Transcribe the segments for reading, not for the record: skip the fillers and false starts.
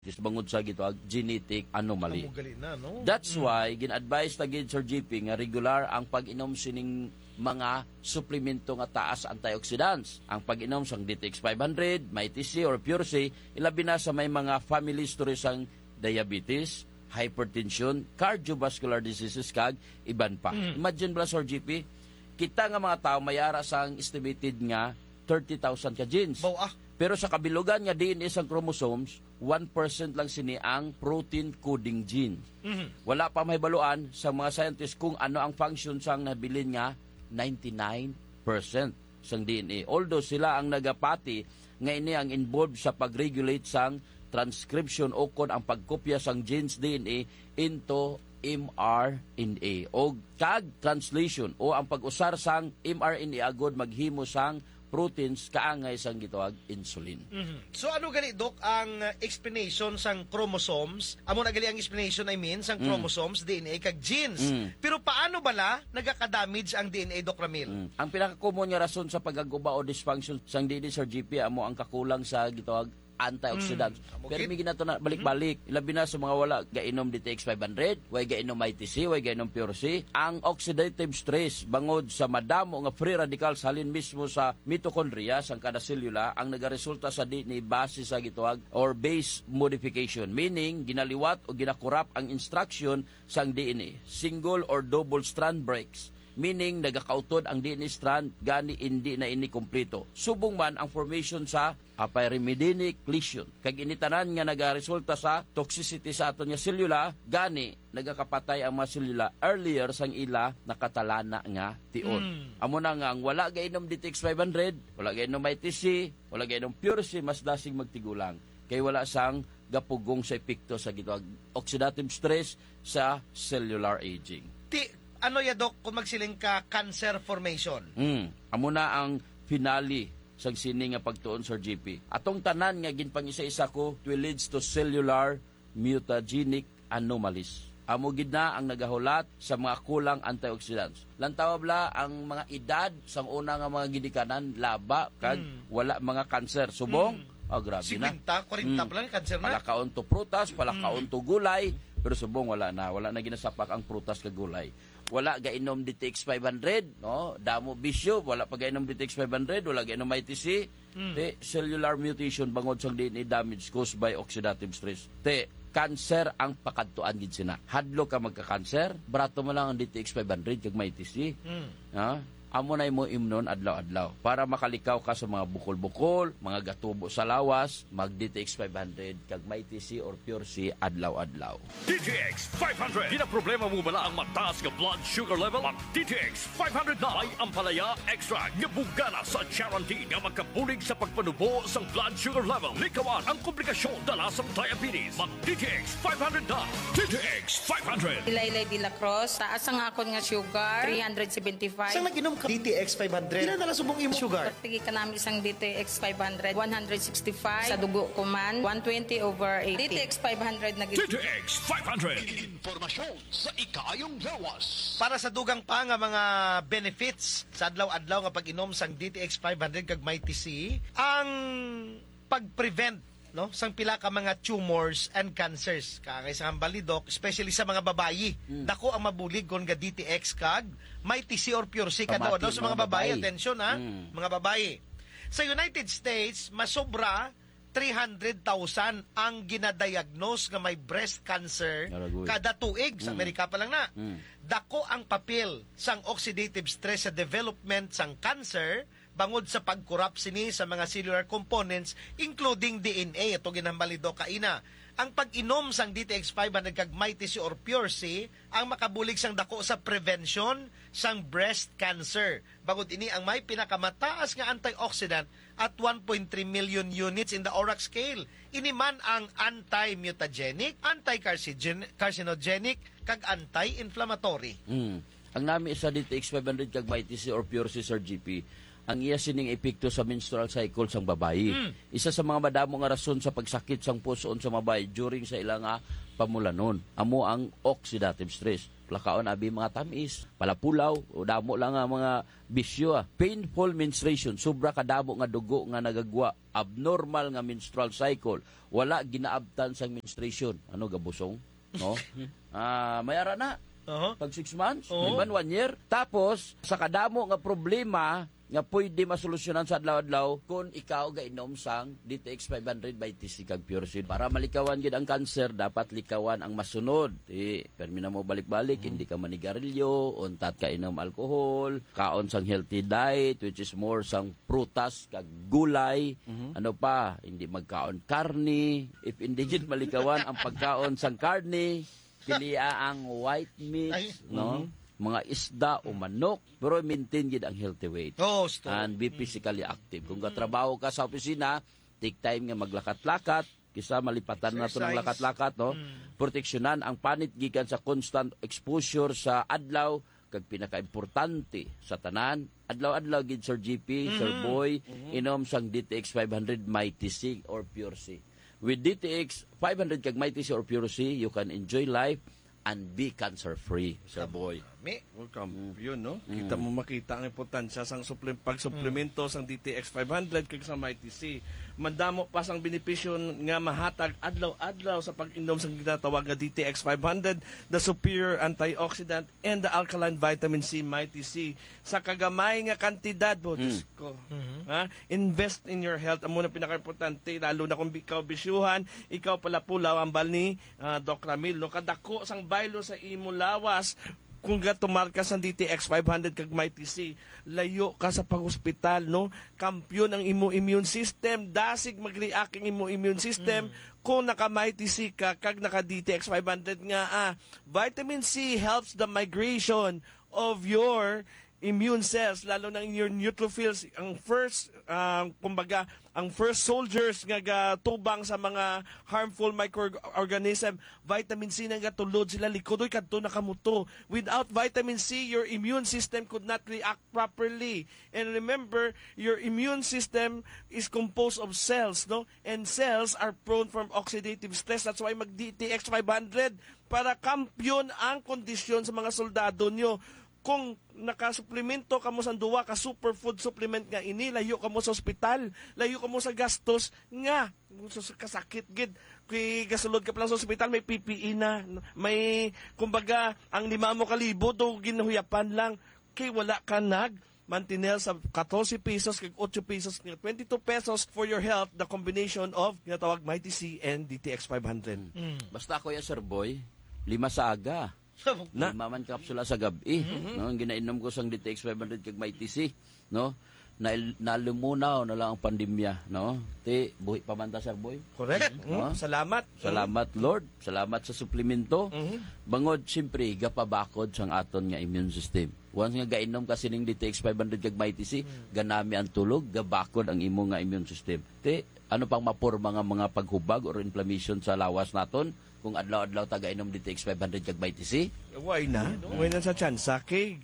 bangod sa gitawag genetic anomaly. Kamugali na, no? That's why gin-advise ta gid Sir GP nga regular ang pag-inom sining mga suplemento nga taas antioxidants. Ang pag-inom sang DTX 500, Mighty C or Pure C, ilabi na sa may mga family history sang diabetes, hypertension, cardiovascular diseases kag iban pa. Imagine ba Sir GP, kita nga mga tao mayara sang estimated nga 30,000 ka genes. Baw Pero sa kabilugan nga DNA sang chromosomes, 1% lang sini ang protein coding gene. Wala pa mahibaluan sa mga scientists kung ano ang function sang nabilin nga 99% sang DNA. Although sila ang nagapati nga ini ang involved sa pag-regulate sang transcription o kon ang pagkopya sang genes DNA into mRNA o kag translation o ang pag-usar sang mRNA agod maghimo sang proteins kaangay sang gitawag insulin. So ano gali Dok ang explanation sang chromosomes? Amo na gali ang explanation sang chromosomes, DNA kag genes. Pero paano bala nagaka-damage ang DNA Dok Ramil? Ang pinaka-common nga rason sa pagaguba o dysfunction sang DNA Sir GP amo ang kakulang sa gitawag antioxidants. Pero may ginato na balik-balik. Ilabi na sa mga wala gainom DTX 500, way gainom ITC, way gainom Pure C. Ang oxidative stress bangod sa madamo nga free radicals halin mismo sa mitochondria sang kada selula ang nagaresulta sa DNA base sa gitawag or base modification. Meaning, ginaliwat o ginakurap ang instruction sang DNA. Single or double strand breaks. Meaning, nagakautod ang DNA strand gani hindi na ini kompleto. Subong man ang formation sa pyrimidinic lesion. Kag initanan nga nagaresulta sa toxicity sa aton nga selula, gani nagakapatay ang mga selula earlier sang ila nakatalana nga tion. Amo na nga ang wala gainom DTX 500, wala gainom ITC, wala gainom Pure C, mas dasing magtigulang. Kay wala sang gapugong sa epekto sa gitawag oxidative stress sa cellular aging. Ano ya Dok kung magsiling ka cancer formation? Amo na ang finale sang sini nga pagtuon Sir GP. Atong tanan nga ginpangisa-isa ko will leads to cellular mutagenic anomalies. Amo gid na ang nagahulat sa mga kulang antioxidants. Lantaw bla ang mga edad sang una nga mga gidikanan laba kag wala mga cancer. Subong, grabe 50, na. 40 pa lang cancer na. Palakaon to prutas, palakaon to gulay, pero subong wala na ginasapak ang prutas kag gulay. Wala gainom DTX 500, no? Damo bisyo, wala pa gainom DTX 500, wala gainom ITC. Cellular mutation bangod sang DNA damage caused by oxidative stress. Cancer ang pakadtuan gid sina. Hadlo ka magka-cancer, brato mo lang ang DTX 500 kag ITC. Amo na mo imnon adlaw-adlaw para makalikaw ka sa mga bukol-bukol, mga gatubo sa lawas, mag DTX 500 kag Mighty C or Pure C adlaw-adlaw. DTX 500. Di na problema mo bala ang mataas nga blood sugar level? Mag DTX 500 na ay ampalaya extra nga bugana sa guarantee nga magkabulig sa pagpanubo sa blood sugar level. Likawan ang komplikasyon dala sa diabetes. Mag DTX 500 na. DTX 500. Ilaylay de la Cruz, taas ang akon nga sugar, 375. Sang nag-inom ka DTX 500? Ilan na subong imo sugar? Pagtigi ka namin isang DTX 500, 165. Sa dugo ko man, 120/80. DTX 500 na gid. DTX 500. Informasyon sa ikayong lawas. Para sa dugang pa nga mga benefits sa adlaw-adlaw nga pag-inom sang DTX 500 kag Mighty C, ang pag-prevent sang pila ka mga tumors and cancers kagay sa balidok, especially sa mga babayi. Dako ang mabulig kon ga DTX kag Mighty C or Pure C kada daw sa mga babayi. Attention ha, mga babayi. Sa United States, masobra 300,000 ang ginadiagnose nga may breast cancer kada tuig. Sa Amerika pa lang na. Dako ang papel sang oxidative stress sa development sang cancer bangod sa pagkurap sini sa mga cellular components including DNA. Ito ginambalido kaina. Ang pag-inom sang DTX 500 kag Mighty C or Pure C ang makabulig sang dako sa prevention sang breast cancer. Bangod ini ang may pinakamataas nga antioxidant at 1.3 million units in the ORAC scale. Ini man ang anti-mutagenic, anti-carcinogenic kag anti-inflammatory. Ang nami sa DTX 500 kag Mighty C or Pure C Sir GP, ang iya sining epekto sa menstrual cycle sang babayi. Isa sa mga madamo nga rason sa pagsakit sang puson sa babayi during sa ilang pamulanon. Amo ang oxidative stress. Plakaon abi mga tamis, palapulaw, o damo lang nga mga bisyo. Painful menstruation, sobra kadamo nga dugo nga nagagwa. Abnormal nga menstrual cycle. Wala ginaabtan sang menstruation. Ano, gabusong? No? Mayara na. Pag 6 months, liman 1 year. Tapos, sa kadamo nga problema nga pwede masolusyonan sa adlaw-adlaw kung ikaw gainom sang DTX 500 by TC kag Pure Seed. Para malikawan gid ang cancer, dapat likawan ang masunod. Permi na mo balik-balik, hindi ka manigarilyo, untat ka inom alcohol, kaon sang healthy diet, which is more sang prutas kag gulay. Ano pa, hindi magkaon karne. If hindi gid malikawan ang pagkaon sang karne, pilia ang white meat, no? Mga isda o manok, pero maintain gid ang healthy weight. And be physically active. Kung katrabaho ka sa opisina, take time nga maglakat-lakat, kisa malipatan na to ng lakat-lakat, no? Proteksyonan ang panit gikan sa constant exposure sa adlaw, kag pinaka-importante sa tanan, adlaw-adlaw gid Sir GP, Sir Boy, inom sang DTX 500 Mighty C or Pure C. With DTX 500 kag Mighty C or Pure C, you can enjoy life and be cancer-free, Sir Boy. Welcome. Yun, no? Kita mo makita ang importansya sang pag-suplemento sang DTX 500 kag sa Mighty C. Mandamo pa sang benepisyo nga mahatag adlaw-adlaw sa pag-inom sang ginatawag nga DTX 500, the superior antioxidant and the alkaline vitamin C Mighty C. Sa kagamay nga kantidad, Diyos ko. Invest in your health. Amo na pinaka-importante, lalo na kung ikaw bisyuhan, ikaw pala pulaw ang bal ni Doc Ramil. No? Kadako sang baylo sa imo lawas, kung gatumar ka sa DTX 500 kag Mighty C, layo ka sa pag-hospital, no? Kampyon ang imo immune system, dasig mag-react ang imo immune system kung naka Mighty C ka kag naka DTX 500 nga. Vitamin C helps the migration of your immune cells, lalo na your neutrophils, ang first, kumbaga, ang first soldiers nga gatubang sa mga harmful microorganism. Vitamin C nga gatulod sila likodoy kadto nakamuto. Without vitamin C, your immune system could not react properly. And remember, your immune system is composed of cells, no? And cells are prone from oxidative stress. That's why mag-DTX 500 para kampyon ang kondisyon sa mga soldado nyo. Kung nakasuplemento ka mo sa duwa ka superfood supplement nga ini, layo ka mo sa ospital, layo ka mo sa gastos nga kasakit gid. Kay gasulod ka pa lang sa ospital, may PPE na, may kumbaga ang 5,000 do ginahuyapan lang, kay wala ka mantinel sa 14 pesos kag 8 pesos, 22 pesos for your health, the combination of ginatawag Mighty C and DTX 500. Basta ako ya Sir Boy, 5 sa aga. Maman kapsula sa gabi, no? Ang ginainom ko sang DTX 500 kag Mighty C, no? Nalumunaw na lang ang pandemya, no? Buhi pa man ta, Sir Boy. Correct. No? Salamat. Salamat, Lord. Salamat sa suplemento. Bangod, siyempre, gapabakod sang aton nga immune system. Once nga gainom kasi ning DTX 500 kag Mighty C, ganami ang tulog, gabakod ang imo nga immune system. Ano pang maporma nga mga paghubag or inflammation sa lawas naton? Kung adlaw-adlaw taga-inom DTX 500 kag Mighty C? Why na? Why na sa tsansa? Kay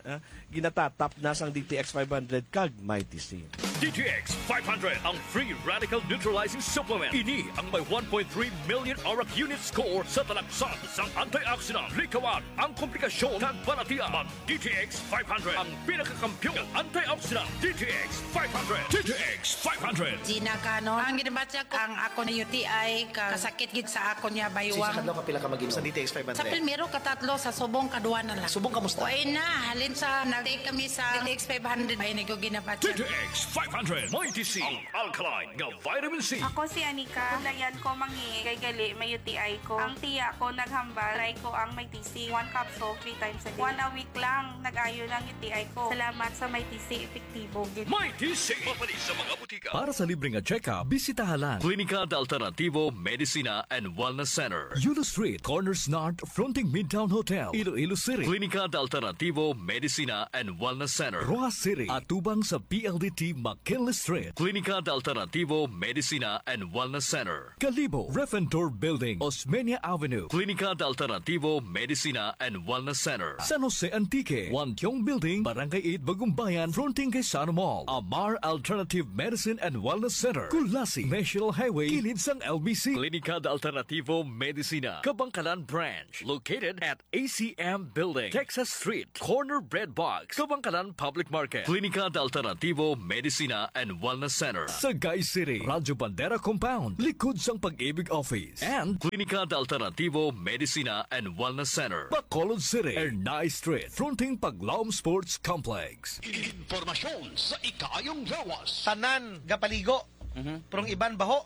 ginatatap na sang DTX 500 kag Mighty C. DTX 500, ang free radical neutralizing supplement. Ini ang may 1.3 million ORAC unit score sa talaksan sang antioxidant. Likawan ang komplikasyon kag balatian. Mag DTX 500, ang pinakakampiyon ng antioxidant. DTX 500. DTX 500. Gina Cano, ang ginabatya ko, ang ako na UTI, kasakit gid sa ako niya baywang. Sa ka pila ka mag-inom sa DTX 500? Sa primero, katatlo, sa subong, kaduwa na lang. Subong kamusta? Uy na, halin sa, nag-take kami sa DTX 500. Ay, nag ginabatya. DTX 500. Mighty C. Ang alkaline nga vitamin C. Ako si Anika. Layan ko mangi kay gali may UTI ko. Ang tiya ko naghambal. Try ko ang may TC. 1 capsule 3 times a day. 1 a week lang. Nag-ayo ng UTI ko. Salamat sa may TC. Epektibo. Mighty C. Papalit sa mga butika. Para sa libreng simple nga check-up, bisitahan Klinika de Alternativo Medicina and Wellness Center. Yulo Street, Corners North, fronting Midtown Hotel, Iloilo City. Klinika de Alternativo Medicina and Wellness Center. Roa City, atubang sa PLDT McKinley Street. Klinika de Alternativo Medicina and Wellness Center. Kalibo, Refentor Building, Osmeña Avenue. Klinika de Alternativo Medicina and Wellness Center. San Jose Antique, Wantiong Building, Barangay 8, Bagumbayan, fronting kay Sana Mall. Amar Alternative Medicine and Wellness Center. Kulasi, National Highway, kilid sang LBC. Klinika de Alternativo Medicina, Kabangkalan Branch, located at ACM Building, Texas Street, Corner Bread Box, Kabangkalan Public Market. Klinika de Alternativo Medicina and Wellness Center. Sagay City, Radyo Bandera Compound, likod sang Pag-ibig Office. And Klinika de Alternativo Medicina and Wellness Center. Bacolod City, Ernay Street, fronting Paglaom Sports Complex. Informasyon sa ikaayong lawas. Tanan gapaligo. Prong iban baho.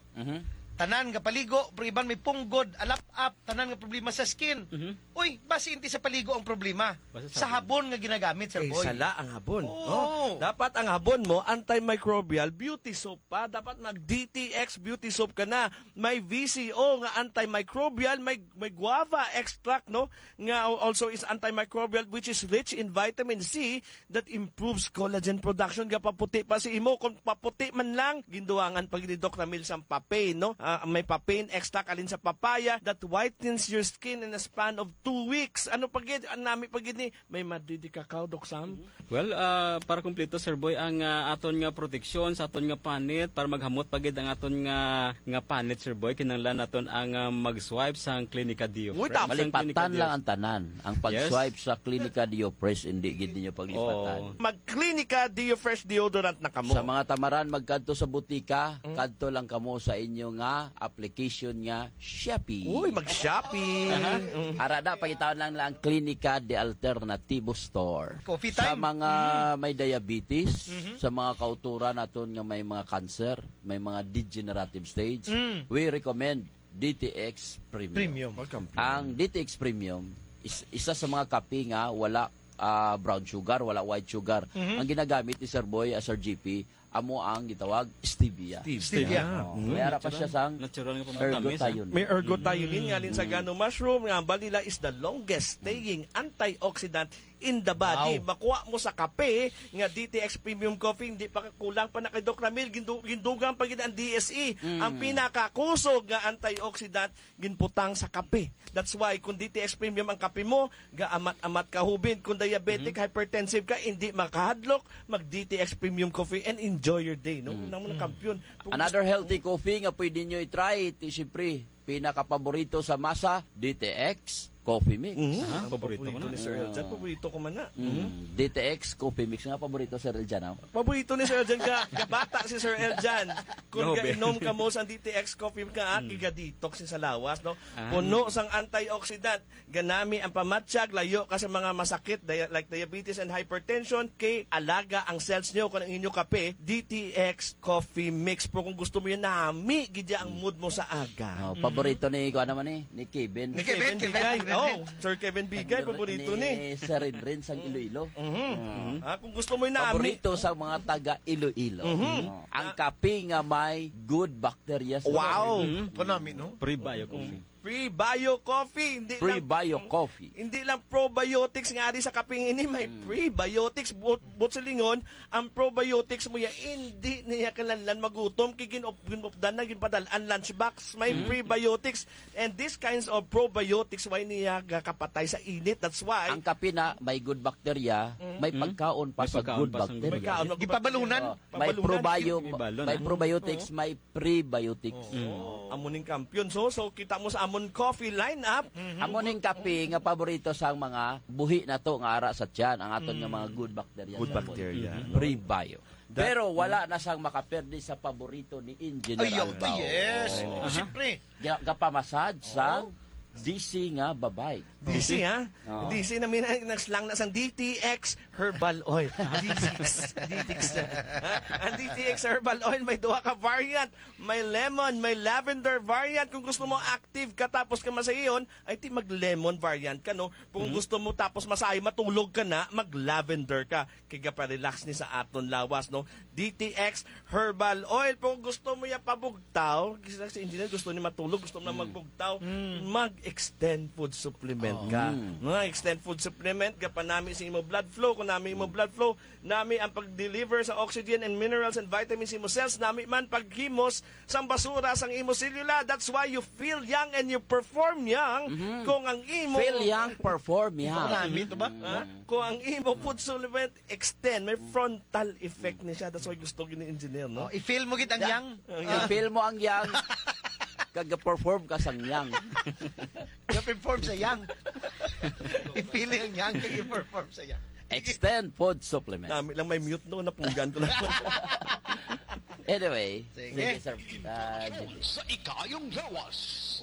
Tanan gapaligo, pero iban may punggod, alap-up, tanan nga problema sa skin. Uy, basi inti sa paligo ang problema. Sa habon nga ginagamit, Sir Boy. Sala ang habon. Oo. Dapat ang habon mo, antimicrobial beauty soap pa. Dapat mag-DTX beauty soap ka na. May VCO nga antimicrobial, may guava extract, no? Nga also is antimicrobial, which is rich in vitamin C that improves collagen production. Paputi pa si imo. Kung paputi man lang, ginduangan pag ni Doc Ramil sa papain, no? May papain extract alin sa papaya that whitens your skin in a span of 2 weeks. Ano pagid? Nami pagid ni may madidi kakao, Doc Sam? Well, para kumpleto, Sir Boy, ang aton nga proteksyon sa aton nga panit para maghamot pagid ang aton nga panit, Sir Boy, kinahanglan naton ang mag-swipe sa Klinika Dio Fresh. Malipatan lang ang tanan. Ang pag-swipe sa Klinika Dio Fresh, hindi gid ninyo paglipatan. Mag-Klinika Dio Fresh deodorant na kamo. Sa mga tamaran, magkadto sa butika, kadto lang kamo sa inyo nga application nga Shopee. Uy, mag-Shopee. Arada, pakitawan lang Klinika de Alternativo Store. Coffee Sa time. mga may diabetes, sa mga kauturan naton nga may mga cancer, may mga degenerative stage, we recommend DTX Premium. Ang DTX Premium, isa sa mga kape nga wala brown sugar, wala white sugar. Ang ginagamit ni Sir Boy, Sir GP, amo ang gitawag stevia. Stevia. Mayara pa siya sang Natural nga ergothioneine. May ergothioneine nga lin sa gano mushroom nga balila is the longest staying antioxidant in the body. Makuha mo sa kape nga DTX Premium Coffee, hindi pa kulang pa na kay Doc Ramil, gindugang pa gid ang DSE. Ang pinakakusog nga antioxidant ginputang sa kape. That's why kung DTX Premium ang kape mo, gaamat-amat ka hubin. Kung diabetic, hypertensive ka, hindi makahadlok, mag DTX Premium Coffee and enjoy your day. No? Unang mga kampiyon. Another healthy coffee nga pwede nyo i-try, siyempre, pinaka-paborito sa masa, DTX Coffee Mix. Paborito ko na. Ni Sir Eljan, paborito ko man na. DTX Coffee Mix nga paborito Sir Eljan. Paborito ni Sir Eljan ka, kabata si Sir Eljan. Kung inom ka mo sa DTX Coffee ka, kiga-detox sa lawas, no? Puno sang antioxidant. Ganami ang pamatsyag, layo ka sa mga masakit like diabetes and hypertension, kay alaga ang cells nyo kung ang inyo kape, DTX Coffee Mix. Pero kung gusto mo yun, nami, gidya ang mood mo sa aga. Paborito ni Kevin. Ni Kevin Bigay. Sir Kevin Bigay, paborito ni. Sir Rin sang Iloilo. Kung gusto mo yun, nami. Paborito sa mga taga Iloilo. Ang kape nga may good bacteria. Wow! Konami, no? Pre-bio coffee. Pre-bio coffee. Pre-bio coffee. Hindi lang probiotics nga di sa kaping ini, may prebiotics. But sa lingon, ang probiotics mo ya, hindi niya kalanlan magutom. Ginopdan na, ginpadalaan lunchbox. May prebiotics. And these kinds of probiotics, why niya kapatay sa init. That's why. Ang kape na may good bacteria, may pagkaon pa sa good bacteria. Gipabalunan. May probiotics, may prebiotics. Amuning kampiyon. So kita mo sa Amon Coffee lineup. Amoning kape nga paborito sa mga buhi na to nga ara sa tiyan, ang aton nga mga good bacteria. Good bacteria. Pre-bio. Pero wala na sang makaperde sa paborito ni Engineer Albao. Yes. Siyempre. Kapamassage sa DC nga babay. DC, ha? Oo. DC na nagslang na sang DTX Herbal Oil. DTX. Ang DTX Herbal Oil, may duha ka variant. May lemon, may lavender variant. Kung gusto mo active ka tapos ka masayon, ay ti mag-lemon variant ka, no? Kung gusto mo tapos masayo, matulog ka na, mag-lavender ka. Kaya pa-relax ni sa aton lawas, no? DTX Herbal Oil. Kung gusto mo yung pabugtaw, kasi si engineer gusto ni matulog, gusto mo na magbugtaw, mag-extend food supplement ka. Extend food supplement ka pa nami sa imo blood flow. Kung nami imo blood flow, nami ang pag-deliver sa oxygen and minerals and vitamins sa imo cells, nami man paghimos sang basura sang imo selula. That's why you feel young and you perform young. Kung ang imo Feel young, perform young. Marami ito ba? kung ang imo food supplement extend, may frontal effect ni siya. That's why gusto ni engineer, no? I-feel mo git ang yang. I-feel mo ang young. Kag-perform ka sang young. I-perform sa yang. I-feel ang yang, i-perform sa yang. Extend food supplement. Nami lang may mute no, napunggan ko lang. Anyway, Sige. sir. Sa ikayong lawas.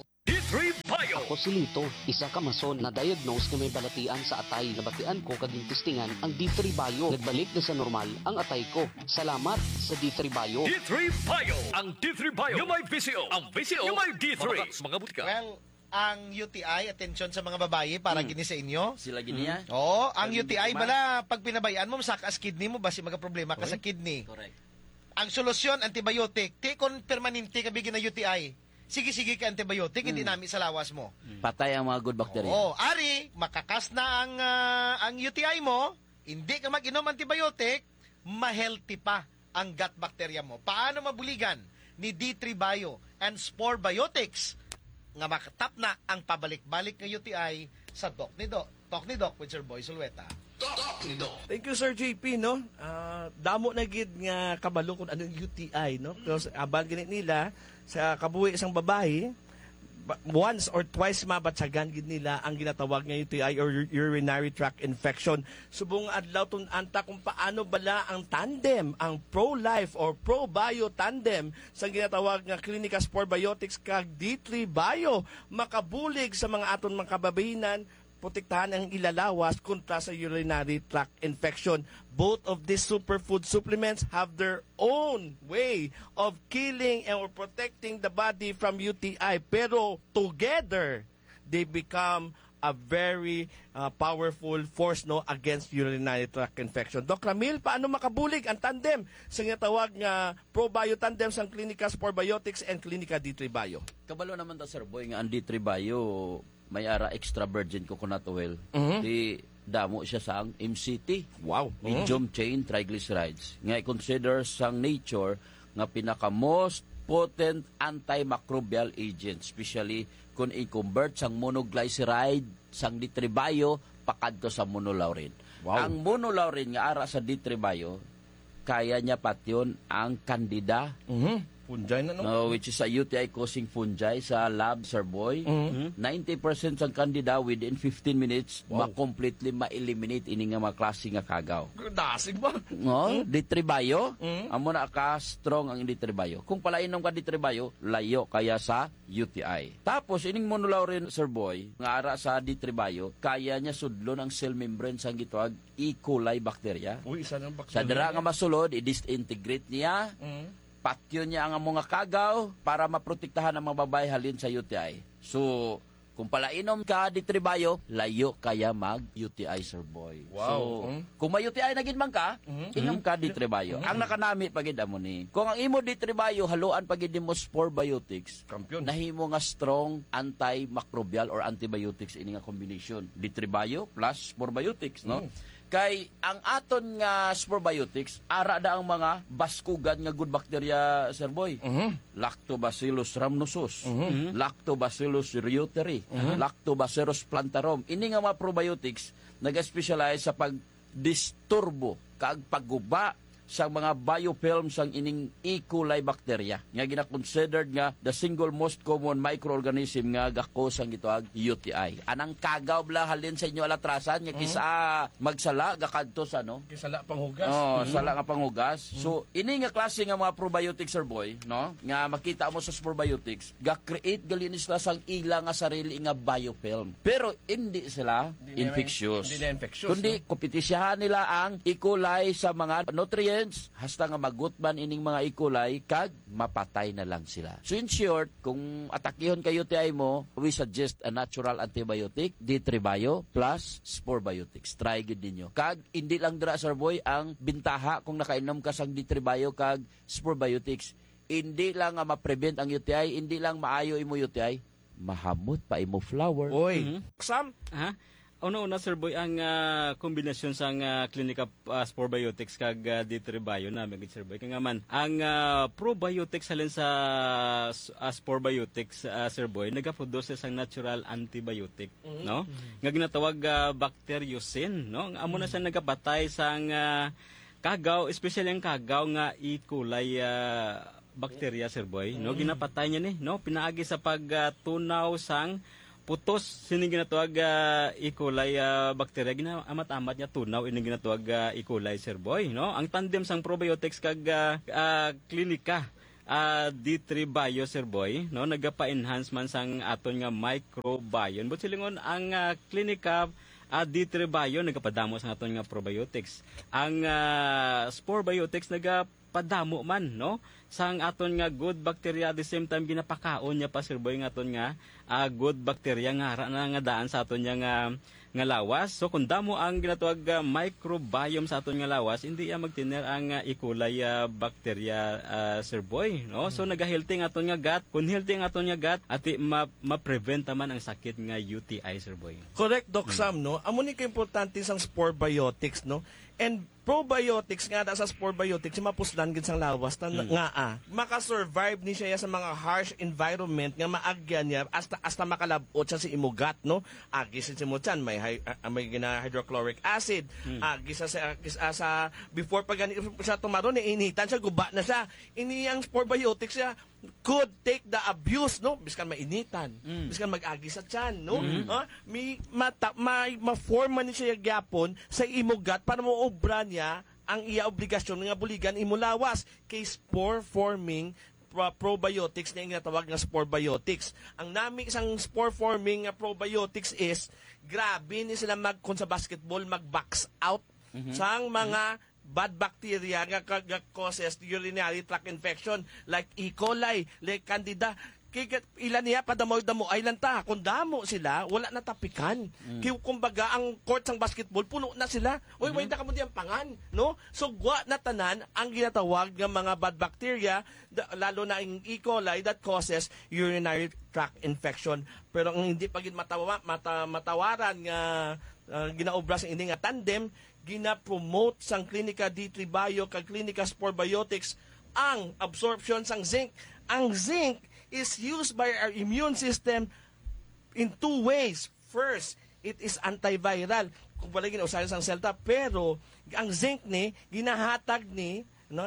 D3 Bio. Ako si Lito, isa ka mason na diagnose na may balatian sa atay. Nabatian ko kaging testingan ang D3 Bio. Nagbalik na sa normal ang atay ko. Salamat sa D3 Bio. D3 Bio. Ang D3 Bio. Yung may VCO. Ang VCO. Yung may D3. Mga butika. Well, ang UTI, atensyon sa mga babae, para gini sa inyo. Sila giniya. Oo, ang UTI, bala, pag pinabayaan mo, masakas kidney mo, basi magka-problema ka sa kidney. Correct. Ang solusyon, antibiotic. Ti kon permanente ka bigyan na UTI. Sige-sige ka antibiotic, hindi namin sa lawas mo. Patay ang mga good bacteria. Oo, ari, makakas na ang UTI mo, hindi ka mag-inom antibiotic, ma-healthy pa ang gut bacteria mo. Paano mabuligan ni D3 Bio and Spore Biotics nga makatap na ang pabalik-balik ng UTI sa Talk ni Doc with Sir Boy Sulweta. Thank you, Sir JP, no? Damo na gid nga kabalo kung anong UTI, no? Because aban ganit nila sa kabuhi isang babae, once or twice mabatsagan gid nila ang ginatawag nga UTI or urinary tract infection. Subong adlaw tun anta kung paano bala ang tandem, ang pro-life or pro-bio tandem sa ginatawag nga Clinica Spore Biotics kag D3 Bio makabulig sa mga aton mga kababayenan, protektahan ang ilalawas kontra sa urinary tract infection. Both of these superfood supplements have their own way of killing and protecting the body from UTI. Pero together, they become a very powerful force, no, against urinary tract infection. Doc Ramil, paano makabulig ang tandem sa tawag nga pro-bio tandem sa Clinica Spore Biotics and Clinica D3 Bio? Kabalo naman ta, Sir Boy, nga ang D3 Bio may ara extra virgin coconut oil. Di damo siya sang MCT. Wow. Medium chain triglycerides. Nga i-consider sang nature nga pinaka most potent antimicrobial agent, especially kung i-convert sang monoglyceride sang D3 Bio pakadto sa monolaurin. Wow. Ang monolaurin nga ara sa D3 Bio, kaya niya patyon ang Candida, Fungi na, no? which is a UTI-causing fungi sa lab, Sir Boy. 90% ng Candida within 15 minutes, ma-completely ma-eliminate ini nga mga klase nga kagaw. Dasig ba? No? D3 Bio, amo na ka-strong ang D3 Bio. Kung palainom ka D3 Bio, layo kaya sa UTI. Tapos, ining monolaurin, Sir Boy, nga ara sa D3 Bio, kaya niya sudlon ang cell membrane sa gitawag E. coli bacteria. Uy, isa ng Sa dira nga masulod, i-disintegrate niya, patyo niya ang mga kagaw para maprotektahan ang mga babae halin sa UTI. So, kung palainom ka D3 Bio, layo kaya mag-UTI, Sir Boy. Wow. So, kung may UTI na gid man ka, inom ka D3 Bio. Ang nakanami pagid amo ni. Kung ang imo D3 Bio haluan pagid mo Spore Biotics, Kampiyon. nahimo nga strong antimicrobial or antibiotics ini nga combination. D3 Bio plus Spore Biotics, no? Kay ang aton nga Spore Biotics, ara da ang mga baskugan nga good bacteria, Sir Boy. Lactobacillus rhamnosus, Lactobacillus reuteri, Lactobacillus plantarum. Ini nga mga probiotics nag-specialize sa pagdisturbo kag pagguba sa mga biofilm sang ining E. coli bacteria nga gina-considered nga the single most common microorganism nga gakos ang gituag UTI. Anang kagaw bla halin sa inyo alatrasan nga kisa magsala gakadto sa Kisala panghugas. sala nga panghugas. So ini nga klase nga mga probiotics, sir boy, no? Nga makita mo sa probiotics, ga-create gali sila sang ila nga sarili nga biofilm. Pero hindi sila infectious. Hindi na infectious. Kundi kompetisyahan nila ang E. coli sa mga nutrients hasta nga magutman ining mga E. coli kag mapatay na lang sila. So in short, kung atakihon kay UTI mo, we suggest a natural antibiotic, D3 Bio plus Spore Biotics. Try gid ninyo. Kag hindi lang dira, sir boy, ang bintaha kung nakainom ka sang D3 Bio kag Spore Biotics. Hindi lang nga ma-prevent ang UTI, hindi lang maayo imo UTI, mahamot pa imo flower. Oy, Sam, Una-una, Sir Boy, ang kombinasyon sa Clinica Spore Biotics kag D3 Bio namin, Sir Boy. Kaya man, ang probiotics halin sa Spore Biotics, Sir Boy, nagaproduce sa natural antibiotic, no? Nga ginatawag bacteriocin, no? Amo na siya nagabatay sa kagaw, especially ang kagaw nga E. coli bacteria, Sir Boy, no? Ginapatay niya ni, no? Pinaagi sa pagtunaw sang putos sining ginatawag E. coli bacteria, ginaamat-amat niya tunaw ining ginatawag E. coli, Sir Boy, no? Ang tandem sang probiotics kag Clinica D3 Bio, Sir Boy, no, nagapa-enhance man sang aton nga microbiome. But silingon ang Clinica D3 Bio nagapadamo sa aton nga probiotics. Ang Spore Biotics nagapadamo man, no, sang aton nga good bacteria, at the same time ginapakaon niya pa, Sir Boy, nga aton nga good bacteria nga nga daan sa aton nga lawas. So kung damo ang ginatawag microbiome sa aton nga lawas, hindi ya magtiner ang E. coli bacteria, Sir Boy, no? So nagahealthy ang aton nga gut. Kung healthy ang aton nga gut, ati ma-prevent man ang sakit nga UTI, Sir Boy. correct, Doc Sam, no? Amo ni ka-importante sang Spore Biotics, no? And probiotics nga sa Spore Biotics, mapuslan gid sang lawas nga makasurvive ni siya sa mga harsh environment nga maagyan niya hasta makalabot siya sa imugat, no? Agi sa simutsan may hydrochloric acid, agi sa before pag siya tumaron initan siya, guba na siya. Iniyang Spore Biotics siya could take the abuse, no? Biskan mainitan, biskan mag-agi sa tiyan, no? May ma-form man siya gyapon sa imugat para mo obra niya ang iya obligasyon nga buligan imulawas kay spore forming probiotics na ginatawag nga Spore Biotics. Ang nami isang spore forming probiotics is grabe ni sila kung sa basketball mag-box out sang mga bad bacteria nga causes urinary tract infection like E. coli, like Candida. Ilan niya padamo-damo ay lanta. Kung damo sila, wala na tapikan. Kumbaga ang court sang basketball puno na sila. Oy, way na kamo diyang pangan, no? So gwa na tanan ang ginatawag ng mga bad bacteria, lalo na ang E. coli that causes urinary tract infection. Pero ang hindi pagid matawaran nga ginaobra sa ini nga tandem, gina-promote sang Clinica D3 Bio kag Clinica Spore Biotics ang absorption sang zinc. Ang zinc is used by our immune system in two ways. First, it is antiviral. Kung wala ginausahan sang selta, pero ang zinc ni ginahatag ni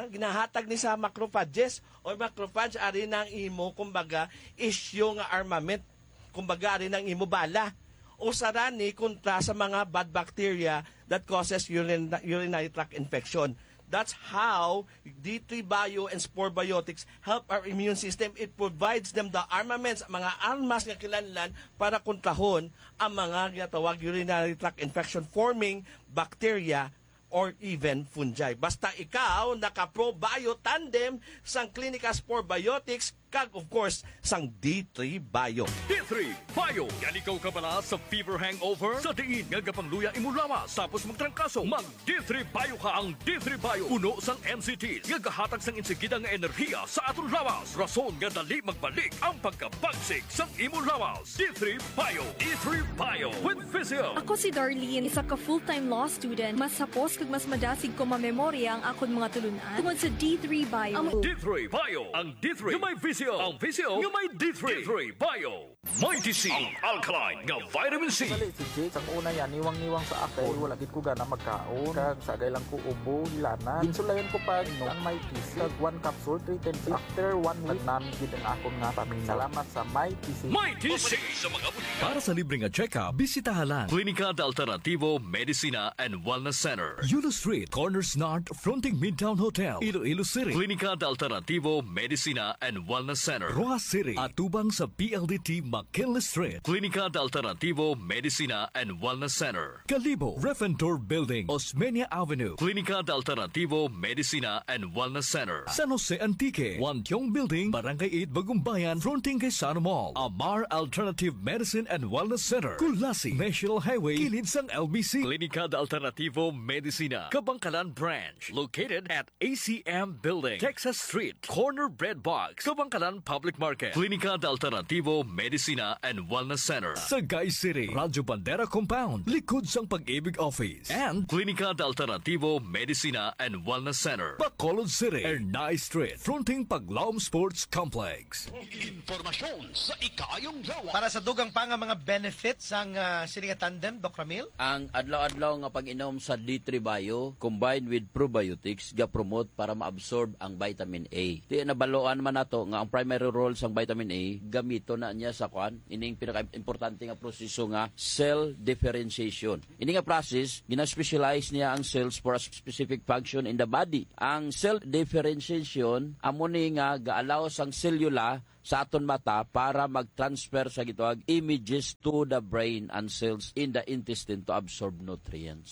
sa macrophages o macrophage ari nang imo kumbaga isyo nga armament, kumbaga ari nang imo bala o sarani kontra sa mga bad bacteria that causes urinary tract infection. That's how D3 Bio and Spore Biotics help our immune system. It provides them the armaments, mga armas nga kinahanglan para kontrahon ang mga ginatawag urinary tract infection forming bacteria or even fungi. Basta ikaw naka-Pro Bio tandem sang Clinica Spore Biotics kag of course sang D3 Bio. D3 Bio. Yan ikaw ka bala sa fever hangover? Sa diin nga gapangluya imulawas tapos magtrangkaso. Mag D3 Bio ka. Ang D3 Bio uno sang NCT nga gahatag sang insigida nga enerhiya sa aton lawas. Rason nga dali magbalik ang pagkabagsik sang imulawas. D3 Bio. D3 Bio with Physio. Ako si Darlene, isa ka full-time law student. Mas sapos kag mas madasig ko mamemorya ang akon mga tulunan tungod sa D3 Bio. D3 Bio. Ang D3 nga may Visio. Ang Visio nga may D3 Bio. May TC. Ang alkaline nga vitamin C. Dali si Jake, ang una yan, niwang-niwang sa akin, wala gid ko gana magkaon. Kag sagay lang ko ubo, hilanan. Ginsulayan ko pa no, ang may TC. Kag 1 capsule, 3 times. After 1 week, namin gid ang akon nga paminaw. Salamat sa may TC. May TC. Para sa libreng check-up, bisitahan lang Klinika de Alternativo Medicina and Wellness Center. Yulo Street, Corners North, fronting Midtown Hotel, Iloilo City. Klinika de Alternativo Medicina and Wellness Center. Rojas City, atubang sa PLDT McKinley Street. Klinika de Alternativo Medicina and Wellness Center. Calibo, Refentor Building, Osmeña Avenue. Klinika de Alternativo Medicina and Wellness Center. San Jose Antique, Wantiong Building, Barangay 8, Bagumbayan, fronting kay Sana Mall. Amar Alternative Medicine and Wellness Center. Kulasi, National Highway, kilid sang LBC. Klinika de Alternativo Medicina, Kabangkalan Branch. Located at ACM Building, Texas Street, Corner Bread Box, Kabangkalan Public Market. Klinika de Alternativo Medicina and Wellness Center. Sagay City, Radyo Bandera Compound, likod sang Pag-ibig Office. And Klinika de Alternativo Medicina and Wellness Center. Bacolod City, Ernay Street, fronting Paglaom Sports Complex. Informasyon sa ikayong lawas. Para sa dugang pa nga mga benefits ang Sininga Tandem, Doc Ramil? Ang adlaw-adlaw nga pag-inom sa D3 Bio combined with probiotics ga-promote para ma-absorb ang vitamin A. Di nabaloan man nato nga ang primary role sang vitamin A gamito na niya sa kwan ining pinaka-importante nga proseso nga cell differentiation. Ini nga process gina-specialize niya ang cells for a specific function in the body. Ang cell differentiation amo ni nga ga-allow sang selula sa aton mata para mag-transfer sa gitawag images to the brain and cells in the intestine to absorb nutrients.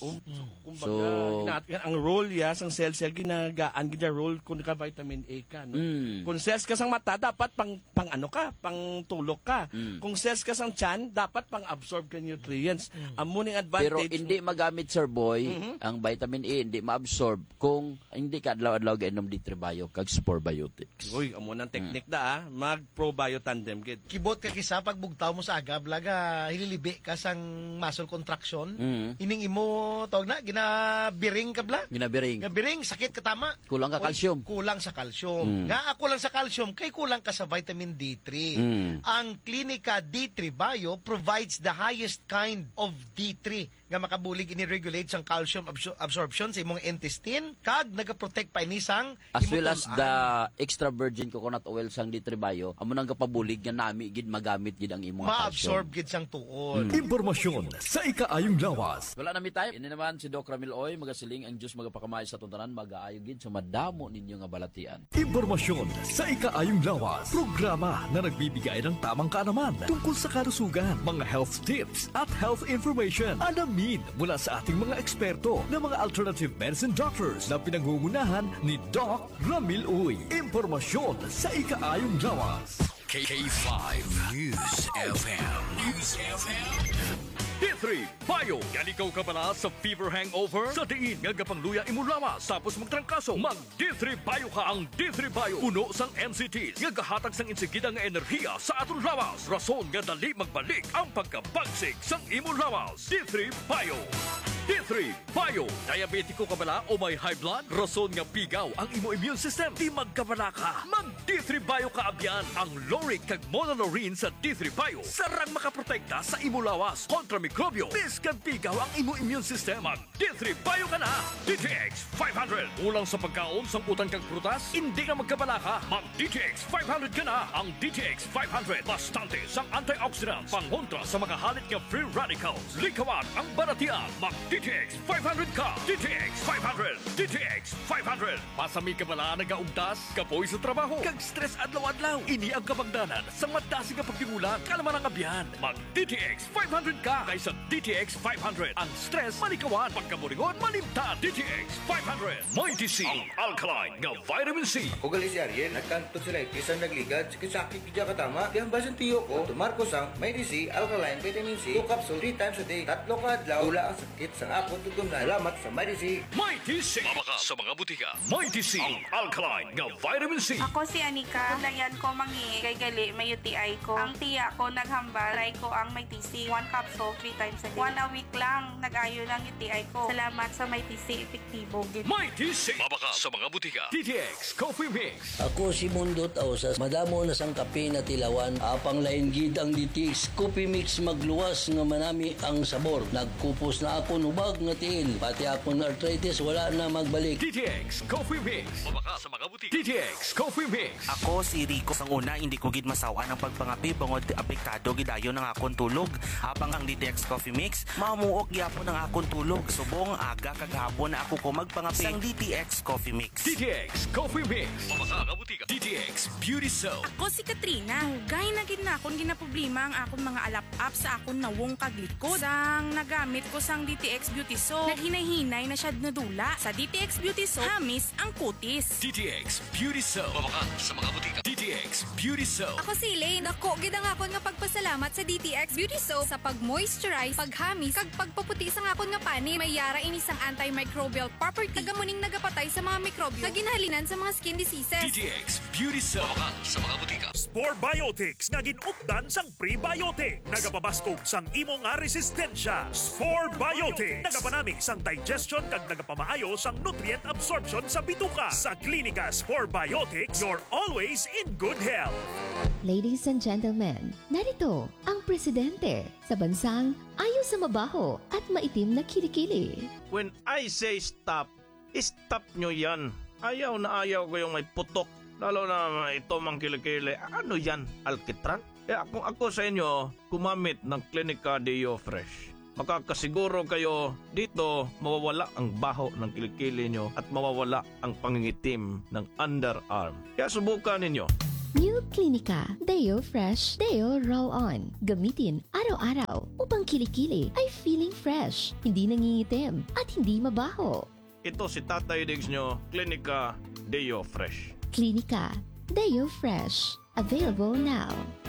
Kumbaga, ang role ya sang cell ginagaan gid role kun ka vitamin A ka, no? Kung cells ka sang mata dapat pang ano ka, pang tulok ka. Kung cells ka sang tiyan dapat pang absorb ka nutrients. Amo ning advantage. Pero hindi magamit, Sir Boy, ang vitamin A hindi ma-absorb kung hindi ka adlaw-adlaw gainom D3 Bio kag Sporbiotics. Uy, amo nang technique da Probio Tandem gid. Kibot ka kisa pag bugtaw mo sa agab laga hililibi ka sang muscle contraction. Ining imo tawag na ginabiring ka bla. Ginabiring sakit ka tama. Kulang ka calcium. Kulang sa calcium. Nga kulang sa calcium kay kulang ka sa vitamin D3. Ang Klinika D3 Bio provides the highest kind of D3 nga makabulig ini-regulate sang calcium absorption sa imong intestine kag nagaprotect pa ini sang as well as the extra virgin coconut oil sang D3 Bio amo nang kapabulig nga nami gid magamit gid ang imong ma-absorb gid sang tuod. Impormasyon sa ikaayong lawas. Wala na mi time. Ini naman si Doc Ramil Oy magasiling ang Dios magapakamay sa tuntanan mag-aayo gid sa madamo ninyo nga balatian. Impormasyon sa ikaayong lawas. Programa na nagbibigay ng tamang kaalaman tungkol sa kalusugan, mga health tips at health information. Alamin mula sa ating mga eksperto na mga alternative medicine doctors na pinangungunahan ni Doc Ramil Uy. Impormasyon sa ikaayong lawas. K5 News FM. D3 Bio. Galikaw ka pala sa fever hangover? Sa diin nga gapangluya imo lawas tapos magtrangkaso. Mag D3 Bio ka ang D3 Bio. Puno sang NCTs nga gahatag sang insigida nga enerhiya sa aton lawas. Rason nga dali magbalik ang pagkabagsig sang imo lawas. D3 Bio. D3 Bio. Diabetiko ka bala o may high blood? Rason nga pigaw ang imo immune system. Di magkabala ka. Mag D3 Bio ka abyan. Ang Loric kag Monolaurin sa D3 Bio. Sarang makaprotekta sa imo lawas kontra mikrobyo. Biskan pigaw ang imo immune system. Mag D3 Bio ka na. DTX 500. Ulang sa pagkaon sang utang kag prutas? Hindi ka magkabala ka. Mag DTX 500 ka na. Ang DTX 500 bastante sang antioxidants. Pangontra sa mga halit nga free radicals. Likawan ang baratian. Mag DTX 500 ka. DTX 500. DTX 500. Pasami ka bala nagaugtas, kapoy sa trabaho, kag stress adlaw-adlaw. Ini ang kabagdanan sa matasig nga pagtingulang kalaman ang abyan. Mag DTX 500 ka kaysa DTX 500. Ang stress malikawan, pagkaburingon malimtan. DTX 500. May TC ang alkaline nga vitamin C. Ako gali si Ariel, nagkanto sila isang nagligad, sakit-sakit kaya katama. Di ang basan tiyo ko, tumarko sang may TC alkaline vitamin C, 2 capsule 3 times a day, 3 ka adlaw, tula ang sakit sa ako tugtong na alamat sa may TC. May TC. Mabaka sa mga butika. May TC ang alkaline nga vitamin C. Ako si Anika. Dayan ko mangi kay gali may UTI ko. Ang tiya ko naghambal, try ko ang may TC. 1 capsule 3 times times a day. 1 a week lang, nag-ayo lang UTI ko. Salamat sa may TC epektibo. May TC! Mabaka sa mga butika. DTX Coffee Mix. Ako si Mundot Ausas, madamo na sang kape na tilawan, apang lain gid ang DTX Coffee Mix magluwas nga manami ang sabor. Nagkupos na ako nubag nga tiil, pati akong arthritis wala na magbalik. DTX Coffee Mix. Mabaka sa mga butika. DTX Coffee Mix. Ako si Rico. Sang una, hindi ko gid masawa ng pagpangapi bangod apektado gidayo ng akong tulog. Habang ang DTX Coffee Mix, mamuok gyapon ng akong tulog. Subong aga kaghapon na ako ko magpangapi sang DTX Coffee Mix. DTX Coffee Mix. Mabaka sa butika. DTX Beauty Soap. Ako si Katrina. Hugay na gid na akong ginaproblema ang akong mga alap-up sa akong nawong kaglikod. Sang nagamit ko sang DTX Beauty Soap, naghinay-hinay na siya nadula. Sa DTX Beauty Soap, hamis ang kutis. DTX Beauty Soap. Mabaka sa mga butika. DTX Beauty Soap. Ako si Elaine. Ako, gid ang akon nga pagpasalamat sa DTX Beauty Soap sa pag-moisturize, paghamis, kag pagpaputi sa akon nga pani. May yara ini sang antimicrobial property. Nagamuning nagapatay sa mga mikrobyo na ginhalinan sa mga skin diseases. DTX Beauty Soap. Mabaka sa mga butika. Spore Biotics nga ginupdan sang prebiotic. Nagapabaskog sang imo nga resistensya. Spore Biotics. Nagapanami sang digestion kag nagapamaayo sang nutrient absorption sa bituka. Sa klinika Spore Biotics, you're always in good health. Ladies and gentlemen, narito ang presidente sa bansang ayaw sa mabaho at maitim na kilikili. When I say stop, stop nyo yan. Ayaw na ayaw ko yung may putok. Lalo na ito mang kilikili. Ano yan? Alkitran? Kaya kung ako sa inyo, kumamit ng Clinica Deo Fresh. Makakasiguro kayo dito mawawala ang baho ng kilikili nyo at mawawala ang pangingitim ng underarm. Kaya subukan ninyo. New Clinica Deo Fresh Deo Roll On. Gamitin araw-araw upang kilikili ay feeling fresh, hindi nangingitim at hindi mabaho. Ito si Tatay Diggs nyo, Clinica Deo Fresh. Clinica Deo Fresh. Available now.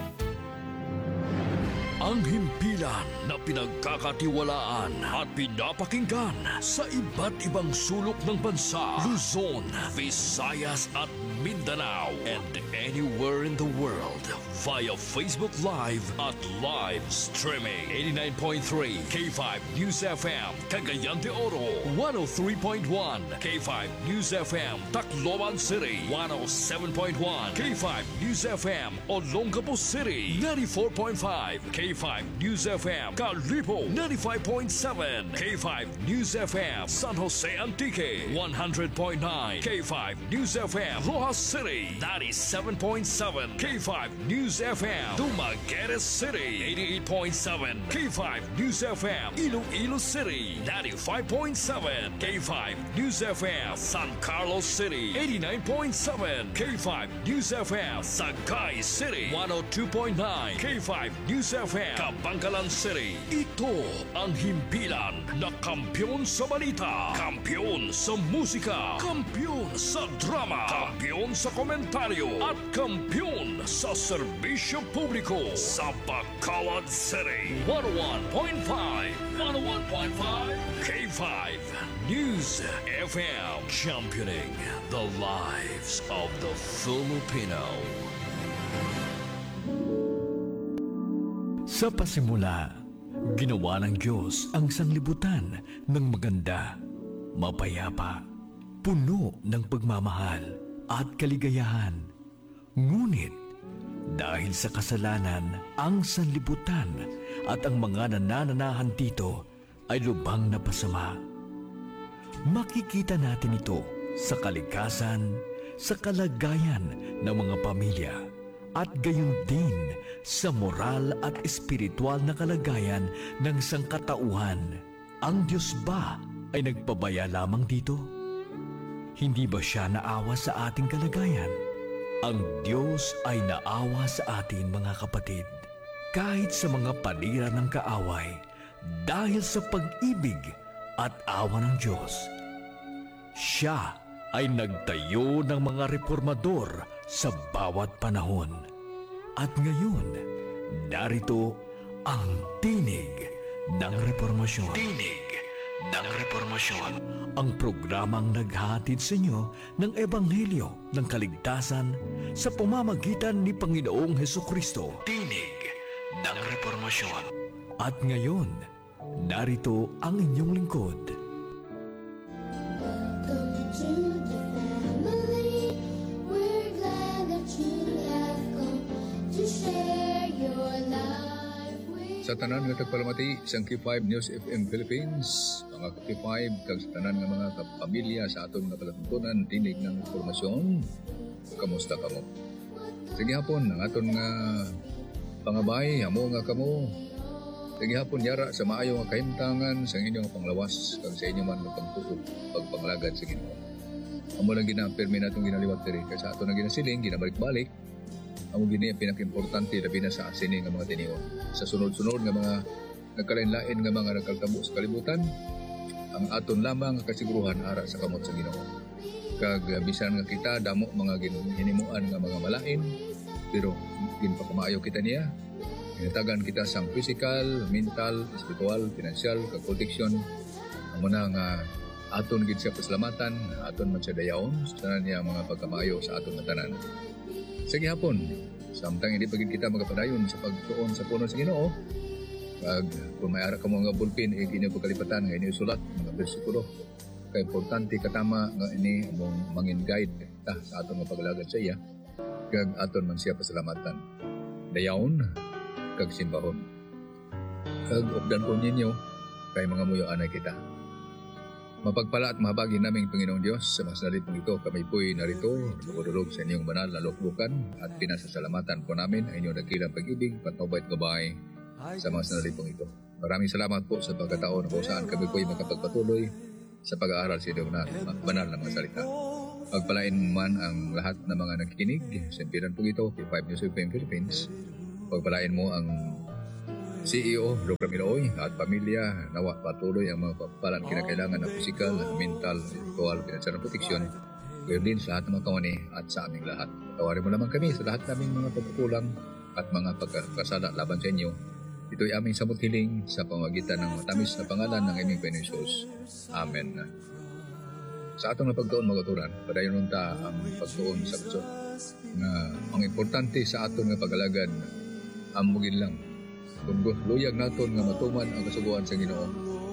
Ang himpilan na pinagkakatiwalaan at pinapakinggan sa iba't ibang sulok ng bansa, Luzon, Visayas at Mindanao, and anywhere in the world via Facebook Live at live streaming. 89.3 K5 News FM, Cagayan de Oro, 103.1 K5 News FM, Tacloban City, 107.1 K5 News FM, Olongapo City, 94.5 K5 News FM, Calibo, 95.7 K5 News FM, San Jose Antique, 100.9 K5 News FM, Rojas City, 97.7 K5 News FM, Dumaguete City, 88.7 K5 News FM, Iloilo City, 95.7 K5 News FM, San Carlos City, 89.7 K5 News FM, Sagay City, 102.9 K5 News FM, Kabangkalan City. Ito ang himpilan na kampyon sa balita, kampyon sa musika, kampyon sa drama, kampyon sa komentaryo, at kampyon sa serbisyo publiko sa Bacolod City. 101.5 K5 News FM, championing the lives of the Filipino. Sa pasimula, ginawa ng Diyos ang sanglibutan ng maganda, mapayapa, puno ng pagmamahal at kaligayahan. Ngunit, dahil sa kasalanan, ang sanlibutan at ang mga nanananahan dito ay lubhang napasama. Makikita natin ito sa kalikasan, sa kalagayan ng mga pamilya, at gayon din sa moral at espiritual na kalagayan ng sangkatauhan. Ang Diyos ba ay nagpabaya lamang dito? Hindi ba siya naawa sa ating kalagayan? Ang Diyos ay naawa sa atin, mga kapatid, kahit sa mga panira ng kaaway, dahil sa pag-ibig at awa ng Diyos. Siya ay nagtayo ng mga reformador sa bawat panahon. At ngayon, narito ang Tinig ng Reformasyon. Tinig ng Reformasyon. Ang programang naghahatid sa inyo ng Ebanghelyo ng Kaligtasan sa pamamagitan ni Panginoong Hesukristo. Tinig ng Reformasyon. At ngayon, narito ang inyong lingkod. Sa tanan nga tagpalamati sa Q5 News FM Philippines, mga Q5 kag sa tanan nga mga pamilya sa aton nga palatuntunan tinig ng informasyon. Kamusta kamo? Sige hapon ang aton nga pangabay hamo nga kamo. Sige hapon yara sa maayo nga kahimtangan sa inyong panglawas kag sa inyo man nga pagtuo pagpanglagad sa Ginoo. Amo lang ginapirmi natong ginaliwat diri kay sa aton nga ginasiling ginabalik-balik. Amo gini ang pinaka-importante labi na sa sini nga mga tinion. Sa sunod-sunod nga mga nagkalain-lain nga mga nagkaltabo sa kalibutan, ang aton lamang nga kasiguruhan ara sa kamot sa Ginoo. Kag bisan nga kita damo mga hinimuan nga mga malain, pero ginpakamayo kita niya. Hinatagan kita sang physical, mental, spiritual, financial, kag protection. Amo na nga aton gid sa pasalamatan, aton man sa dayaon sa niya mga pagkamayo sa aton nga tanan. Sige hapon, samtang hindi pagid kita magapadayon sa pagtuon sa puno sa Ginoo. Pag kung may ara ka mga bulpin, inyo pagkalipatan, nga inyo sulat, mga bersikulo. Kaya importante katama nga ini mong mangin guide ta sa aton nga paglagad sa iya. Kag aton man siya pasalamatan. Dayaon, kag simbahon. Kag updan po ninyo, kay mga muyo anay kita. Mapagpala at mahabagin naming Panginoong Diyos sa mas nalipong ito. Kami po'y narito, nagudulog sa inyong banal na lukbukan at pinasasalamatan po namin ang inyong dakilang pag-ibig, patnubay at gabay sa mas nalipong ito. Maraming salamat po sa pagkataon kung saan kami po'y makapagpatuloy sa pag-aaral sa inyong banal na mga salita. Pagpalain man ang lahat ng mga nakikinig sa impiran po ito, Q5 News FM Philippines. Pagpalain mo ang CEO, Dr. Miloy at pamilya nawa patuloy ang mga pagpapalan kinakailangan ng physical, mental, spiritual, financial protection. Gayon din sa lahat ng mga kawani at sa aming lahat. Tawarin mo naman kami sa lahat naming mga pagkukulang at mga pagkasala laban sa inyo. Ito'y aming samot hiling sa pamagitan ng matamis na pangalan ng aming Panginoon Jesus. Amen. Sa atong napagtuon magaturan, padayon nun ta ang pagtuon sa gusto na ang importante sa aton nga pag-alagad ang mugin lang. Kung luyag naton nga matuman ang kasuguan sa Ginoo,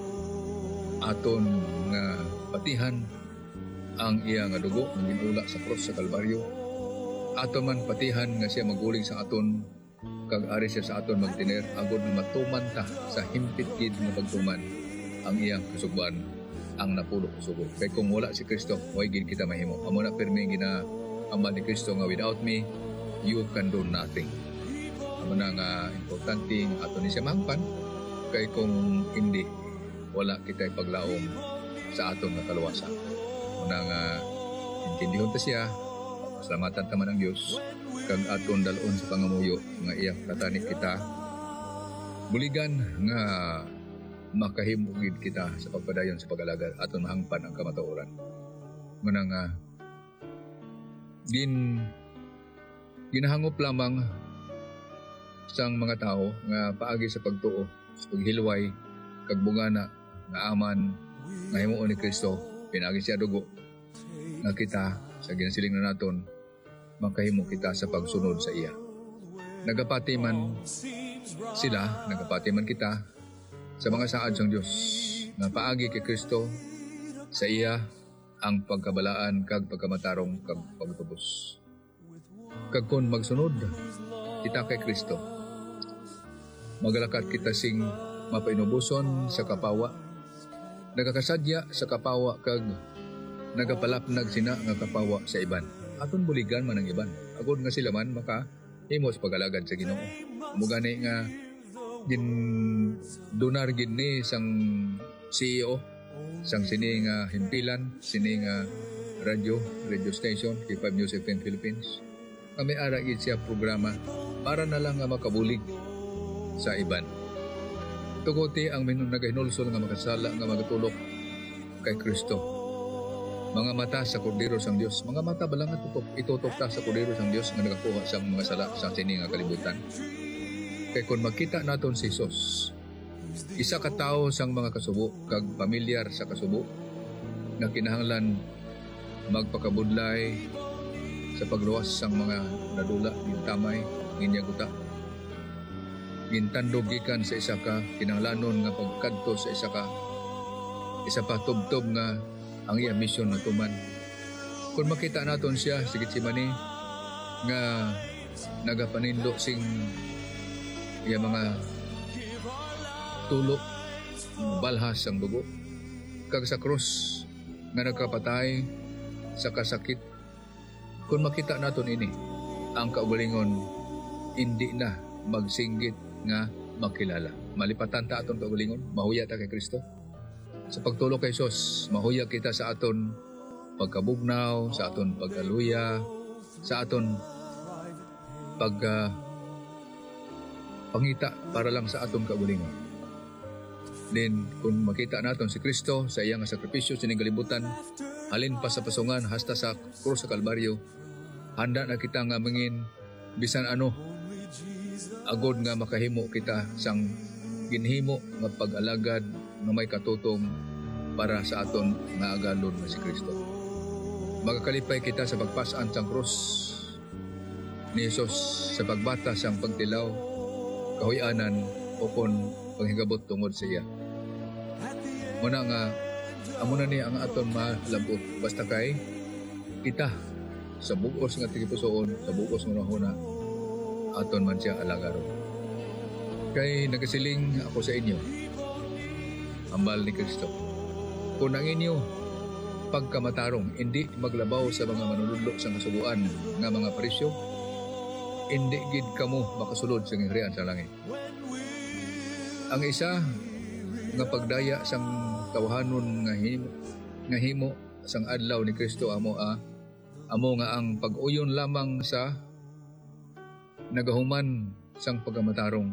aton nga patihan ang iya nga dugo nga ginula sa cross sa Kalbaryo, aton man patihan nga siya maguling sa aton kag ari siya sa aton magtiner agod nga matuman ta sa himpit gid nga pagtuman ang iyang kasuguan ang napulo kasugo. Kay kung wala si Kristo, way gid kita mahimo. Amo na pirmi gina amad ni Kristo nga without me you can do nothing. Amo na nga importante ato ni siya mahangpan kay kung hindi wala kita ipaglaom sa aton nga kaluwasan. Amo na nga intindihon ta siya, salamatan ta man ang Dios kag aton dalon sa pangamuyo nga iya katanit kita buligan nga makahimugid kita sa pagpadayon sa pag-alagad aton mahangpan ang kamatuoran. Amo na nga ginahangop lamang sang mga tao nga paagi sa pagtuo, sa paghilway, kag bungana nga aman nga himuon ni Kristo, pinagi siya dugo nga kita sa ginasiling na naton makahimo kita sa pagsunod sa iya. Nagapati man sila, nagapati man kita sa mga saad sang Dios nga paagi kay Kristo sa iya ang pagkabalaan kag pagkamatarong kag pagtubos. Kag kun magsunod kita kay Kristo, magalakat kita sing mapainubuson sa kapawa, nagakasadya sa kapawa kag nagapalapnag sina nga kapawa sa iban. Aton buligan man ang iban, agod nga sila man makahimo sa pag-alagad sa Ginoo. Mugani nga donar gid ni sang CEO sang sini nga himpilan, sini nga radio station, Q5 News FM Philippines. Kami ara gid siya programa para na lang nga makabulig sa iban. Tuguti ang nagahinulsol nga makasala nga magatulok kay Kristo. Mga mata sa kordero sang Dios, mga mata balang itutok ta sa kordero sang Dios nga nagakuha sang mga sala sa sini nga kalibutan. Kay kung makita naton si Jesus, isa ka tawo sang mga kasubo kag pamilyar sa kasubo na kinahanglan magpakabudlay sa pagluwas sang mga nadula ning tamay nginyaguta. gintandog gikan sa isa ka kinahanglanon nga pagkadto sa isa pa tubtob nga ang iya misyon na tuman. Kung makita naton siya sa Getsemani nga nagapaninlo sing iya mga tulo balhas ang dugo, kag sa krus nga nagkapatay sa kasakit. Kung makita naton ini, ang kaugalingon hindi na magsinggit nga makilala. Malipatan ta aton kaugalingon, mahuya ta kay Kristo. Sa pagtulo kay Jesus, mahuya kita sa aton pagkabugnaw, sa aton pagaluya, sa aton pangita para lang sa aton kaugalingon. Then, kung makita naton si Kristo sa iyang sakripisyo sining kalibutan, halin pa sa pasungan hasta sa krus sa Kalbaryo, handa na kita nga mangin bisan ano agod nga makahimo kita sang ginhimo nga pag-alagad nga may katutong para sa aton nga agalon nga si Kristo. Magakalipay kita sa pagpasaan sang krus ni Jesus, sa pagbata sang pagtilaw, kahuyanan o kon panghigabot tungod sa iya. Muna nga amuna ni ang aton malabot basta kay kita sa bugos nga tigipusoon, sa bugos nga nahuna aton man siya alagaron. Kay nagasiling ako sa inyo, ambal ni Kristo, kung ang inyo pagkamatarong hindi maglabaw sa mga manunudlo sa kasuguan nga mga presyo, hindi gid kamo makasulod sa ngirian sa langit. Ang isa nga pagdaya sang tawhanon nga himo sang adlaw ni Kristo amo nga ang pag-uyon lamang sa nagahuman sang pagkamatarong.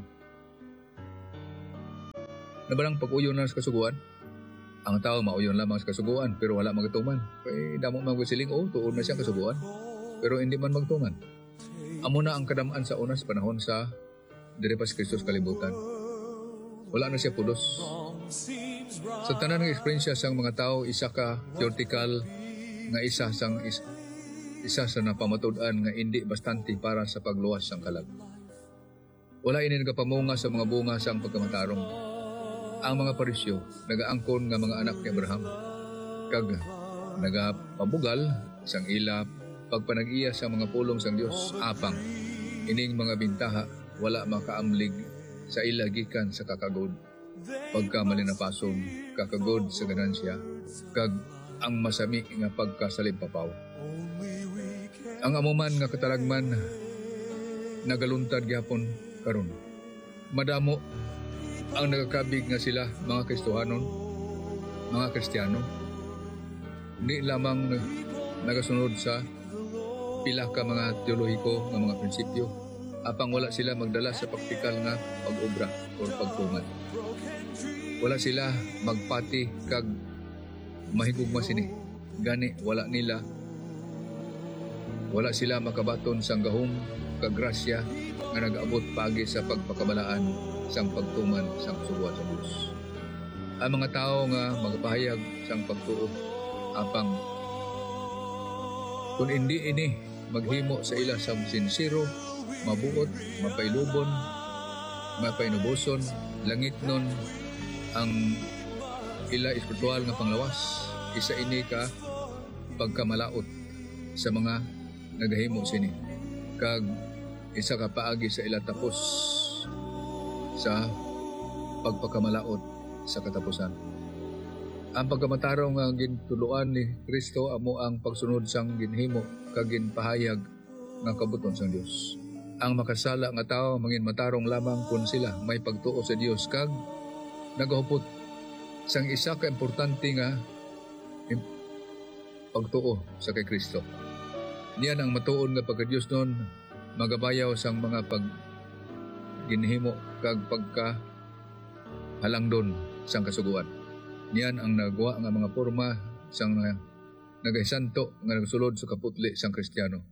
Nabalang pag-uyon na sa kasuguan, ang tao mauyon lamang sa kasuguan pero wala magtuman. Kaya damo magsiling, tuon na siyang kasuguan pero hindi man magtuman. Amo na ang kadamaan sa una sa panahon sa diri pa si Kristus kalibutan. Wala na siya pulos. Sa tanan ng eksperyensya sang mga tao, isa ka theoretical nga isa sa napamatud-an nga hindi bastante para sa pagluwas sang kalag. Wala ini nagapamunga sa mga bunga sang pagkamatarong. Ang mga parisyo nagaangkon nga mga anak ni Abraham, kag nagapabugal sang ila pagpanag-iya sa mga pulong sang Dios, apang ining mga bintaha wala makaamlig sa ila gikan sa kakagod, pagka malinapason kakagod sa ganansya, kag ang masami nga pagkasalimpapaw. Ang amuman nga katalagman nagaluntad gyapon karon. Madamo ang nagakabig nga sila mga Kristohanon, mga Kristiyano. Hindi lamang nagasunod sa pila ka mga teolohiko nga mga prinsipyo, apang wala sila magdala sa praktikal nga pag-obra o pagtuman. Wala sila magpati kag mahigugma sini. Gani wala sila makabaton sang gahom kag grasya nga nag-abot pagi sa pagpakabalaan sang pagtuman sang subuan sa Dios. Ang mga tao nga magpahayag sang pagtuo, apang kung hindi ini maghimo sa ila sang sinsiro, mabuot, mapailubon, mapainubuson, langit nun ang ila espiritual nga panglawas, isa ini ka pagkamalaot sa mga nagahimo sini, kag isa ka paagi sa ila tapos sa pagpakamalaot sa katapusan. Ang pagkamatarong nga gintuluan ni Kristo amo ang pagsunod sang ginhimo kag ginpahayag nga kabuton sang Dios. Ang makasala nga tao mangin matarong lamang kung sila may pagtuo sa Dios kag nagahupot sang isa ka importante nga pagtuo sa kay Kristo. Niyan ang matuon nga pagka-Dios nun magabayaw sang mga ginhimo kag pagka halangdon sang kasuguan. Niyan ang nagawa nga mga porma sang nagaisanto nga nagsulod sa kaputli sang Kristiyano.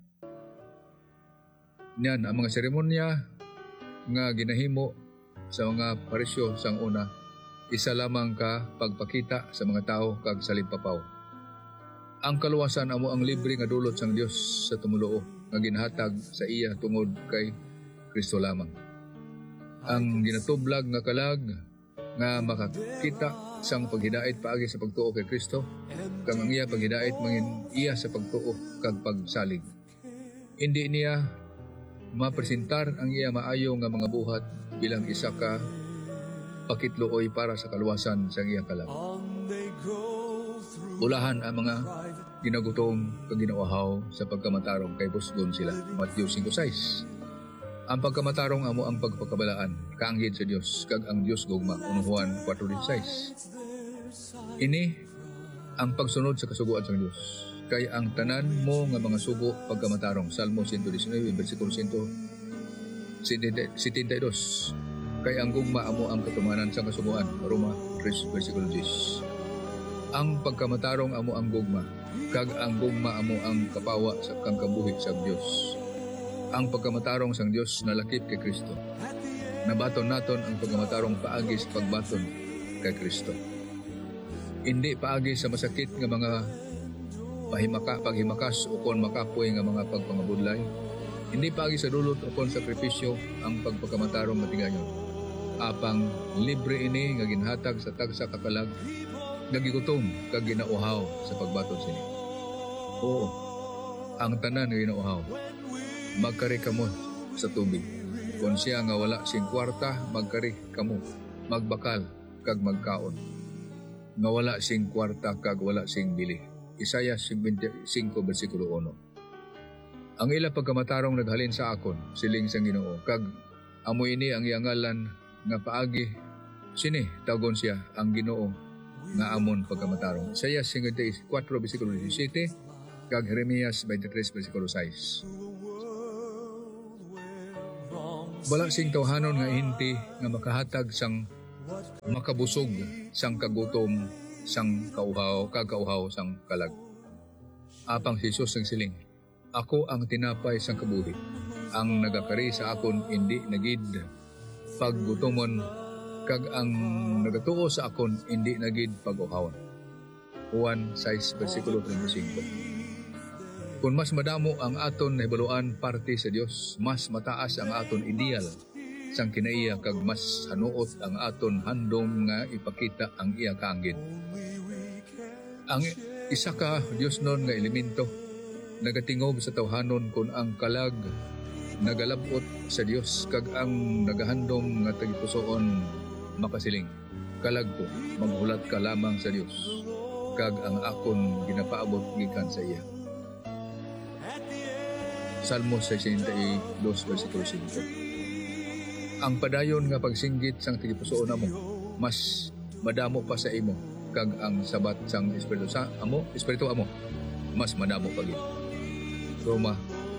Niyan ang mga seremonya nga ginahimo sa mga parisyo sang una, isa lamang ka pagpakita sa mga tao kag salimpapaw. Ang kaluwasan amo ang libre nga dulot sang Dios sa tumuluo nga ginhatag sa iya tungod kay Kristo lamang. ang ginatublag nga kalag nga makakita sang paghidait paagi sa pagtuo kay Kristo kang ang iya paghidait mangin iya sa pagtuo kag pagsalig. Hindi niya mapresentar ang iya maayo nga mga buhat bilang isa ka pakitluoy para sa kaluwasan sa iya kalag. Ulahan ang mga ginagutom kag ginauhaw sa pagkamatarong kay busgon sila. Matthew 5:6. Ang pagkamatarong amo ang pagpakabalaan kaanggid sa Dios kag ang Dios gugma. Juan 4:6. Ini ang pagsunod sa kasuguan sa Dios. Kay ang tanan mo nga mga sugo pagkamatarong. Salmo 119 bersikulo 172. Kay ang gugma amo ang katumanan sa kasuguan. Roma 3 bersikulo 10. Ang pagkamatarong amo ang gugma, kag ang gugma amo ang kapawa sa kang kabuhi sa Dios. Ang pagkamatarong sang Dios nalakip kay Kristo. Nabaton naton ang pagkamatarong paagi sa pagbaton kay Kristo. Hindi paagi sa masakit nga mga paghimakas o kon makapoy nga mga pagpangabudlay. Hindi paagi sa dulot o kon sakripisyo ang pagpagkamatarong matigayon. Apang libre ini nga ginhatag sa tagsa kakalag nagigutom kag ginauhaw sa pagbaton sini. Oo, ang tanan nga ginauhaw, magkari kamo sa tubig. Kung siya nga wala sing kwarta, magkari kamo, magbakal kag magkaon. Nga wala sing kwarta kag wala sing bili. Isaiah 55 bersikulo 1. Ang ila pagkamatarong naghalin sa akon, siling sang Ginoo, kag amo ini ang iyangalan nga paagi sini tagon siya ang Ginoo nga amon pagkamatarong. Isaiah 54 bersikulo 17 kag Jeremias 23 bersikulo 6. Wala sing tawhanon nga inti nga makahatag sang makabusog sang kagutom sang kauhaw sang kalag. Apang si Jesus ang siling, ako ang tinapay sang kabuhi. Ang nagakari sa akon indi nagid paggutomon kag ang nagatuo sa akon indi nagid pag-uhawan. Juan 6 bersikulo 35. Kung mas madamo ang aton nahibaluan parte sa Dios, mas mataas ang aton ideal sang kinaiya kag mas hanuot ang aton handom nga ipakita ang iya kaanggid. Ang isa ka Dios non nga elemento nagatingob sa tawhanon kun ang kalag nagalabot sa Dios kag ang nagahandom nga tagipusoon makasiling. Kalag ko, maghulat ka lamang sa Dios kag ang akon ginapaabot gikan sa iya. Salmo 62 bersikulo 5. Ang padayon nga pagsinggit sang tagipusoon amo mas madamo pa sa imo kag ang sabat sang espiritu amo mas madamo pa gid. Roma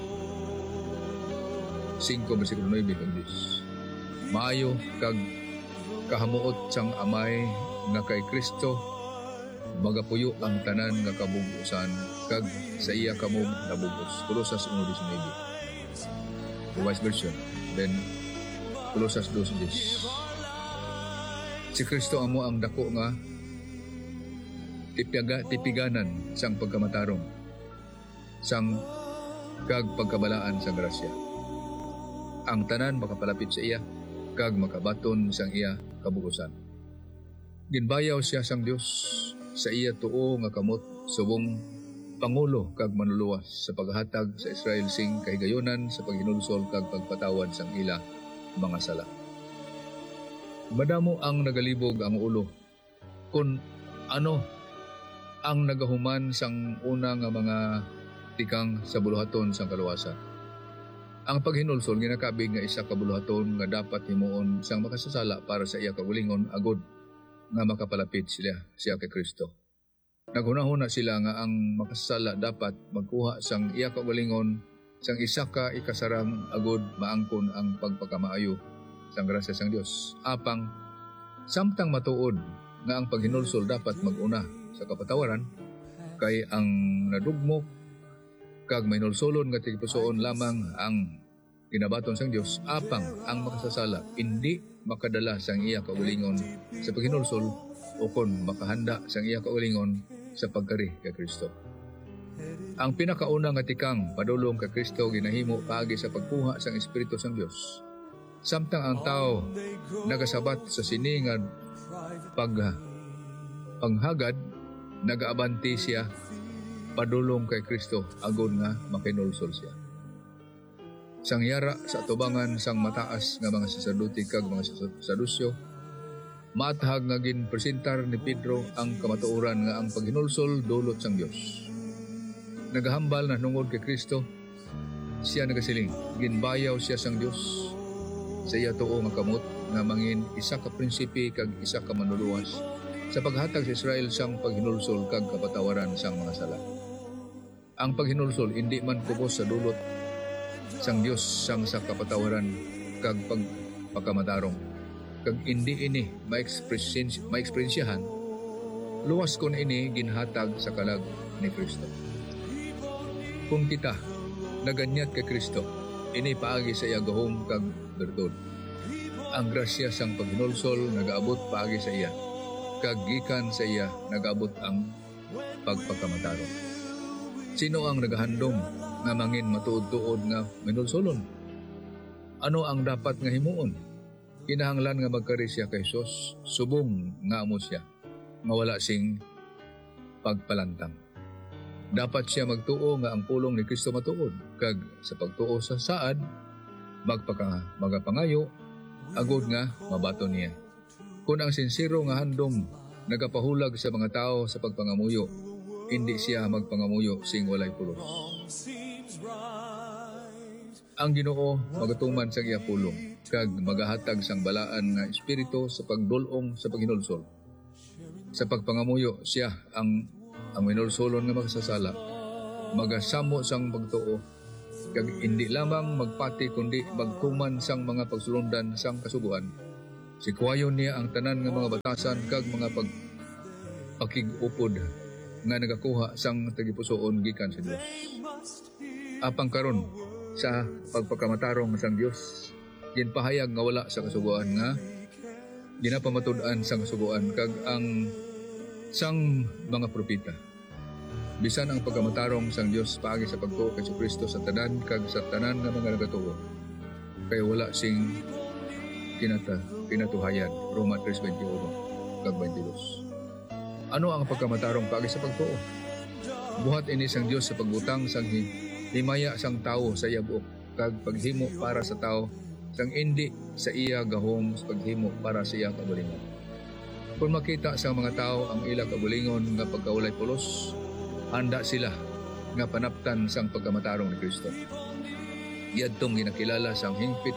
5 bersikulo 9 kag 10. Maayo kag kahamuot sang amay nga kay Kristo magapuyo ang tanan nga kabugusan kag sa iya kamo nabugos. Kolosas 1:19. Revised version. Then Kolosas 2:10. Si Kristo amo ang dako nga tipiganan sang pagkamatarong sang kag pagkabalaan sang grasya. Ang tanan makapalapit sa iya kag makabaton sang iya kabugusan. Ginbayaw siya sang Dios sa iya tuo nga kamot subong pangulo kag manluluwas sa paghatag sa Israel sing kahigayonan sa paghinulsol kag pagpatawad sang ila mga sala. Madamo ang nagalibog ang ulo kun ano ang nagahuman sang una nga mga tikang sa buluhaton sang kaluwasan. Ang paghinulsol ginakabig nga isa ka buluhaton nga dapat himuon sang makasasala para sa iya kagulingon agod nga makapalapit siya kay Kristo. Naghunahuna sila nga ang makasasala dapat magkuha sang iya kagulingon sang isa ka ikasarang agod maangkon ang pagpakamaayo sang grasya sang Dios. Apang samtang matuod nga ang paghinulsol dapat maguna sa kapatawaran kay ang nadugmok kag mahinulsolon nga tigipusoon lamang ang ginabaton sang Dios. Apang ang makasasala hindi makadala sang iya kaulingon sa paghinulsol o kon makahanda sang iya kaulingon sa pagkari kay Kristo. Ang pinakauna nga tikang padulong kay Kristo ginahimo paagi sa pagkuha sang Espiritu sang Dios. Samtang ang tao nagasabat sa sini nga panghagad, nagaabanti siya padulong kay Kristo agon nga makinulsol siya. Sang yara sa atubangan sang mataas nga mga saserdote kag mga sadusyo, matahag nga ginpresentar ni Pedro ang kamatuoran nga ang paghinulsol dulot sang Dios. Nagahambal na nungod kay Kristo, siya nagasiling, ginbayaw siya sang Dios sa iya tuo nga kamot nga mangin isa ka prinsipi kag isa ka manluluwas sa paghatag sa Israel sang paghinulsol kag kapatawaran sang mga sala. Ang paghinulsol hindi man kubos sa dulot sang Dios sang sa kapatawaran kag pagpakamatarong kag hindi ini maeksprensiyahan, luwas kon ini ginhatag sa kalag ni Kristo. Kung kita naganyat kay Kristo, ini paagi sa iya gahom kag bertod. Ang grasya sang paghinulsol nagaabot paagi sa iya, kag gikan sa iya nagaabot ang pagpakamatarong. Sino ang nagahandom nga mangin matuod-tuod nga minulsolon? Ano ang dapat nga himuon? Kinahanglan nga magkari siya kay Jesus, subong nga amo siya, mawala sing pagpalantang. Dapat siya magtuo nga ang pulong ni Kristo matuod, kag sa pagtuo sa saad, magapangayo, agod nga mabato niya. Kung ang sincero nga handom nagapahulag sa mga tao sa pagpangamuyo, hindi siya magpangamuyo sing walay pulos. Ang Ginoo magatuman sa iya pulong, kag magahatag sang balaan nga espiritu sa pagdulong sa paghinulsol. Sa pagpangamuyo siya ang minulsolon nga magsasala, magasamo sang pagtuo, kag hindi lamang magpati kundi magtuman sang mga pagsulundan sang kasubuan. Sikwayon niya ang tanan nga mga batasan kag mga pagkig-upod nga nagakuha sang tagipusoon gikan sa Dios. Apang karon sa pagpakamatarong sang Dios, ginpahayag nga wala sa kasubuan nga ginapamatud-an sang kasubuan kag ang sang mga propeta. Bisan ang pagkamatarong sang Dios paagi sa pagtuo kay Kristo sa tanan kag sa tanan nga mga nagatuo, kay wala sing kinatuhayan. Roma 3:21 kag 22. Ano ang pagkamatarong paagi sa pagtuo? Buhat ini sang Dios sa pagbutang sang himaya sang tawo sa iya buok kag paghimo para sa tawo sang indi sa iya gahom sa paghimo para sa iya kabulingon. Kung makita sa mga tao ang ila kabulingon nga pagkawalay pulos, handa sila nga panaptan sang pagkamatarong ni Kristo. Yadtong ginakilala sang hingpit,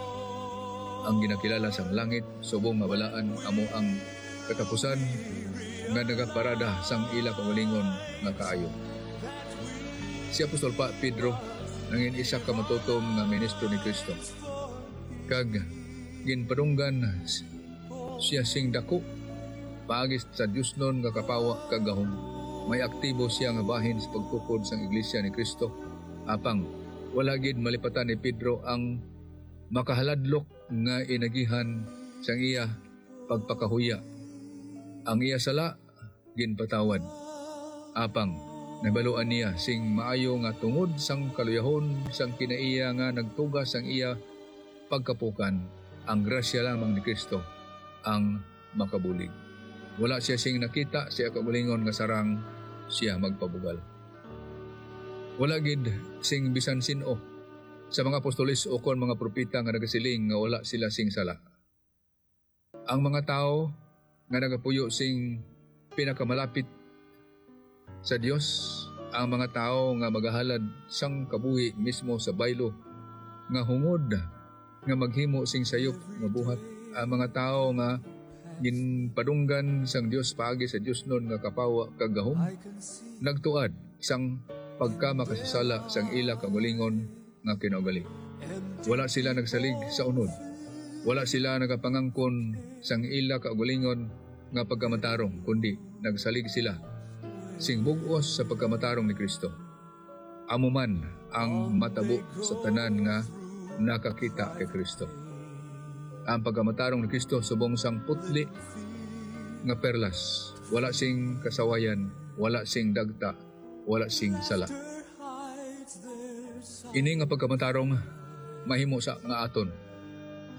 ang ginakilala sang langit, subong mabalaan amo ang katapusan nga nagaparada sang ila kabulingon nga kaayo. Si Apostol Pedro nangin isa ka matutom nga ministro ni Kristo. Kag ginpadunggan siya sing dako paagi sa Dios nun nga kapawa kag gahom. May aktibo siya nga bahin sa pagtukod sang iglesia ni Kristo. Apang wala gid malipatan ni Pedro ang makahaladlok nga inagihan sang iya pagpakahuya. Ang iya sala ginpatawad. Apang nabaluan niya sing maayo nga tungod sang kaluyahon sang kinaiya nga nagtugas sang iya pagkapukan. Ang grasya lamang ni Kristo ang makabulig. Wala siya sing nakita siya kabulingon nga sarang siya magpabugal. Wala gid sing bisan sino sa mga apostolis o kon mga propeta nga nagasiling nga wala sila sing sala. Ang mga tao nga nagapuyo sing pinakamalapit sa Dios, ang mga tao nga magahalad sang kabuhi mismo sa baylo nga hungod nga maghimo sing sayop nga buhat, ang mga tao nga ginpadunggan sang Dios paagi sa Dios nun nga kapawa kag gahom, nagtuad sang pagkamakasasala sang ila kagulingon nga kinaugali. Wala sila nagsalig sa unod, wala sila nagapangangkon sang ila kagulingon nga pagkamatarong, kundi nagsalig sila sing bug-os sa pagkamatarong ni Kristo. Amo man ang matabo sa tanan nga nakakita kay Kristo. Ang pagkamatarong ni Kristo subong sang putli nga perlas, wala sing kasawayan, wala sing dagta, wala sing sala. Ini nga pagkamatarong mahimo sa nga aton.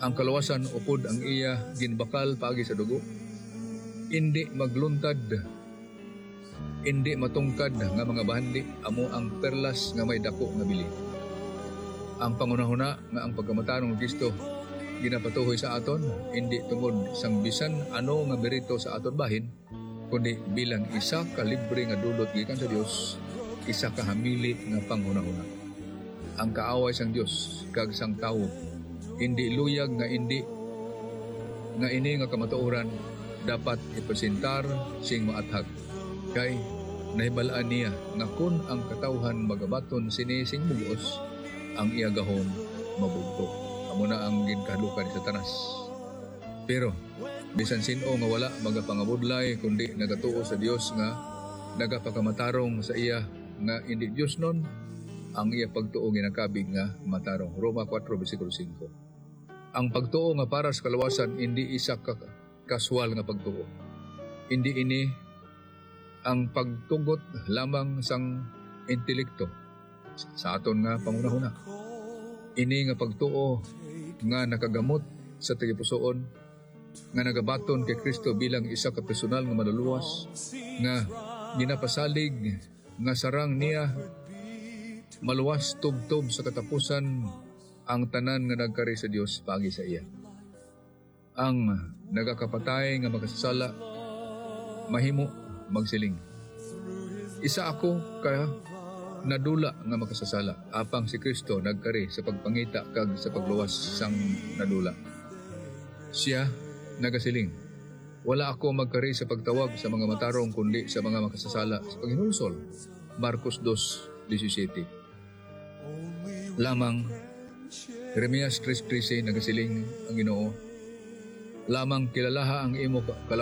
Ang kaluwasan upod ang iya ginbakal paagi sa dugo. Indi magluntad, indi matungkad nga mga bahandi, amo ang perlas nga may dako nga bili. Ang pangunahuna nga ang pagkamatarong ni Kristo ginapatuhoy sa aton, hindi tungod sang bisan ano nga merito sa aton bahin, kundi bilang isa ka libre nga dulot gikan sa Dios, isa ka hamili nga panghunahuna. Ang kaaway sang Dios kag sang tawo, hindi luyag nga ini nga kamatuoran dapat ipresentar sing maathag. Kay nahibalaan niya nga kun ang katawhan magabaton sini sing bugos, ang iya gahom mabugto. Amo na ang ginkahalukan ni Satanas. Pero bisan sino nga wala magapangabudlay kundi nagatuo sa Dios nga nagapakamatarong sa iya nga hindi Dios non, ang iya pagtuo ginakabig nga matarong. Roma 4:5. Ang pagtuo nga para sa kalawasan hindi isa ka kaswal nga pagtuo. Hindi ini ang pagtugot lamang sang intelekto sa aton nga pangunahuna. Ini nga pagtuo nga nakagamot sa tagipusoon, nga nagabaton kay Kristo bilang isa ka personal nga maluluwas, nga ginapasalig nga sarang niya maluwas tubtob sa katapusan ang tanan nga nagkari sa Dios pagi sa iya. Ang nagakapatay nga makasasala mahimo magsiling. Isa ako ka nadula nga makasasala, apang si Kristo nagkari sa pagpangita kag sa pagluwas sang nadula. Siya nagasiling, wala ako magkari sa pagtawag sa mga matarong kundi sa mga makasasala sa paghinulsol. Marcos 2:17. Lamang Jeremias 3:13 nagasiling ang Ginoo, lamang kilalaha ang imo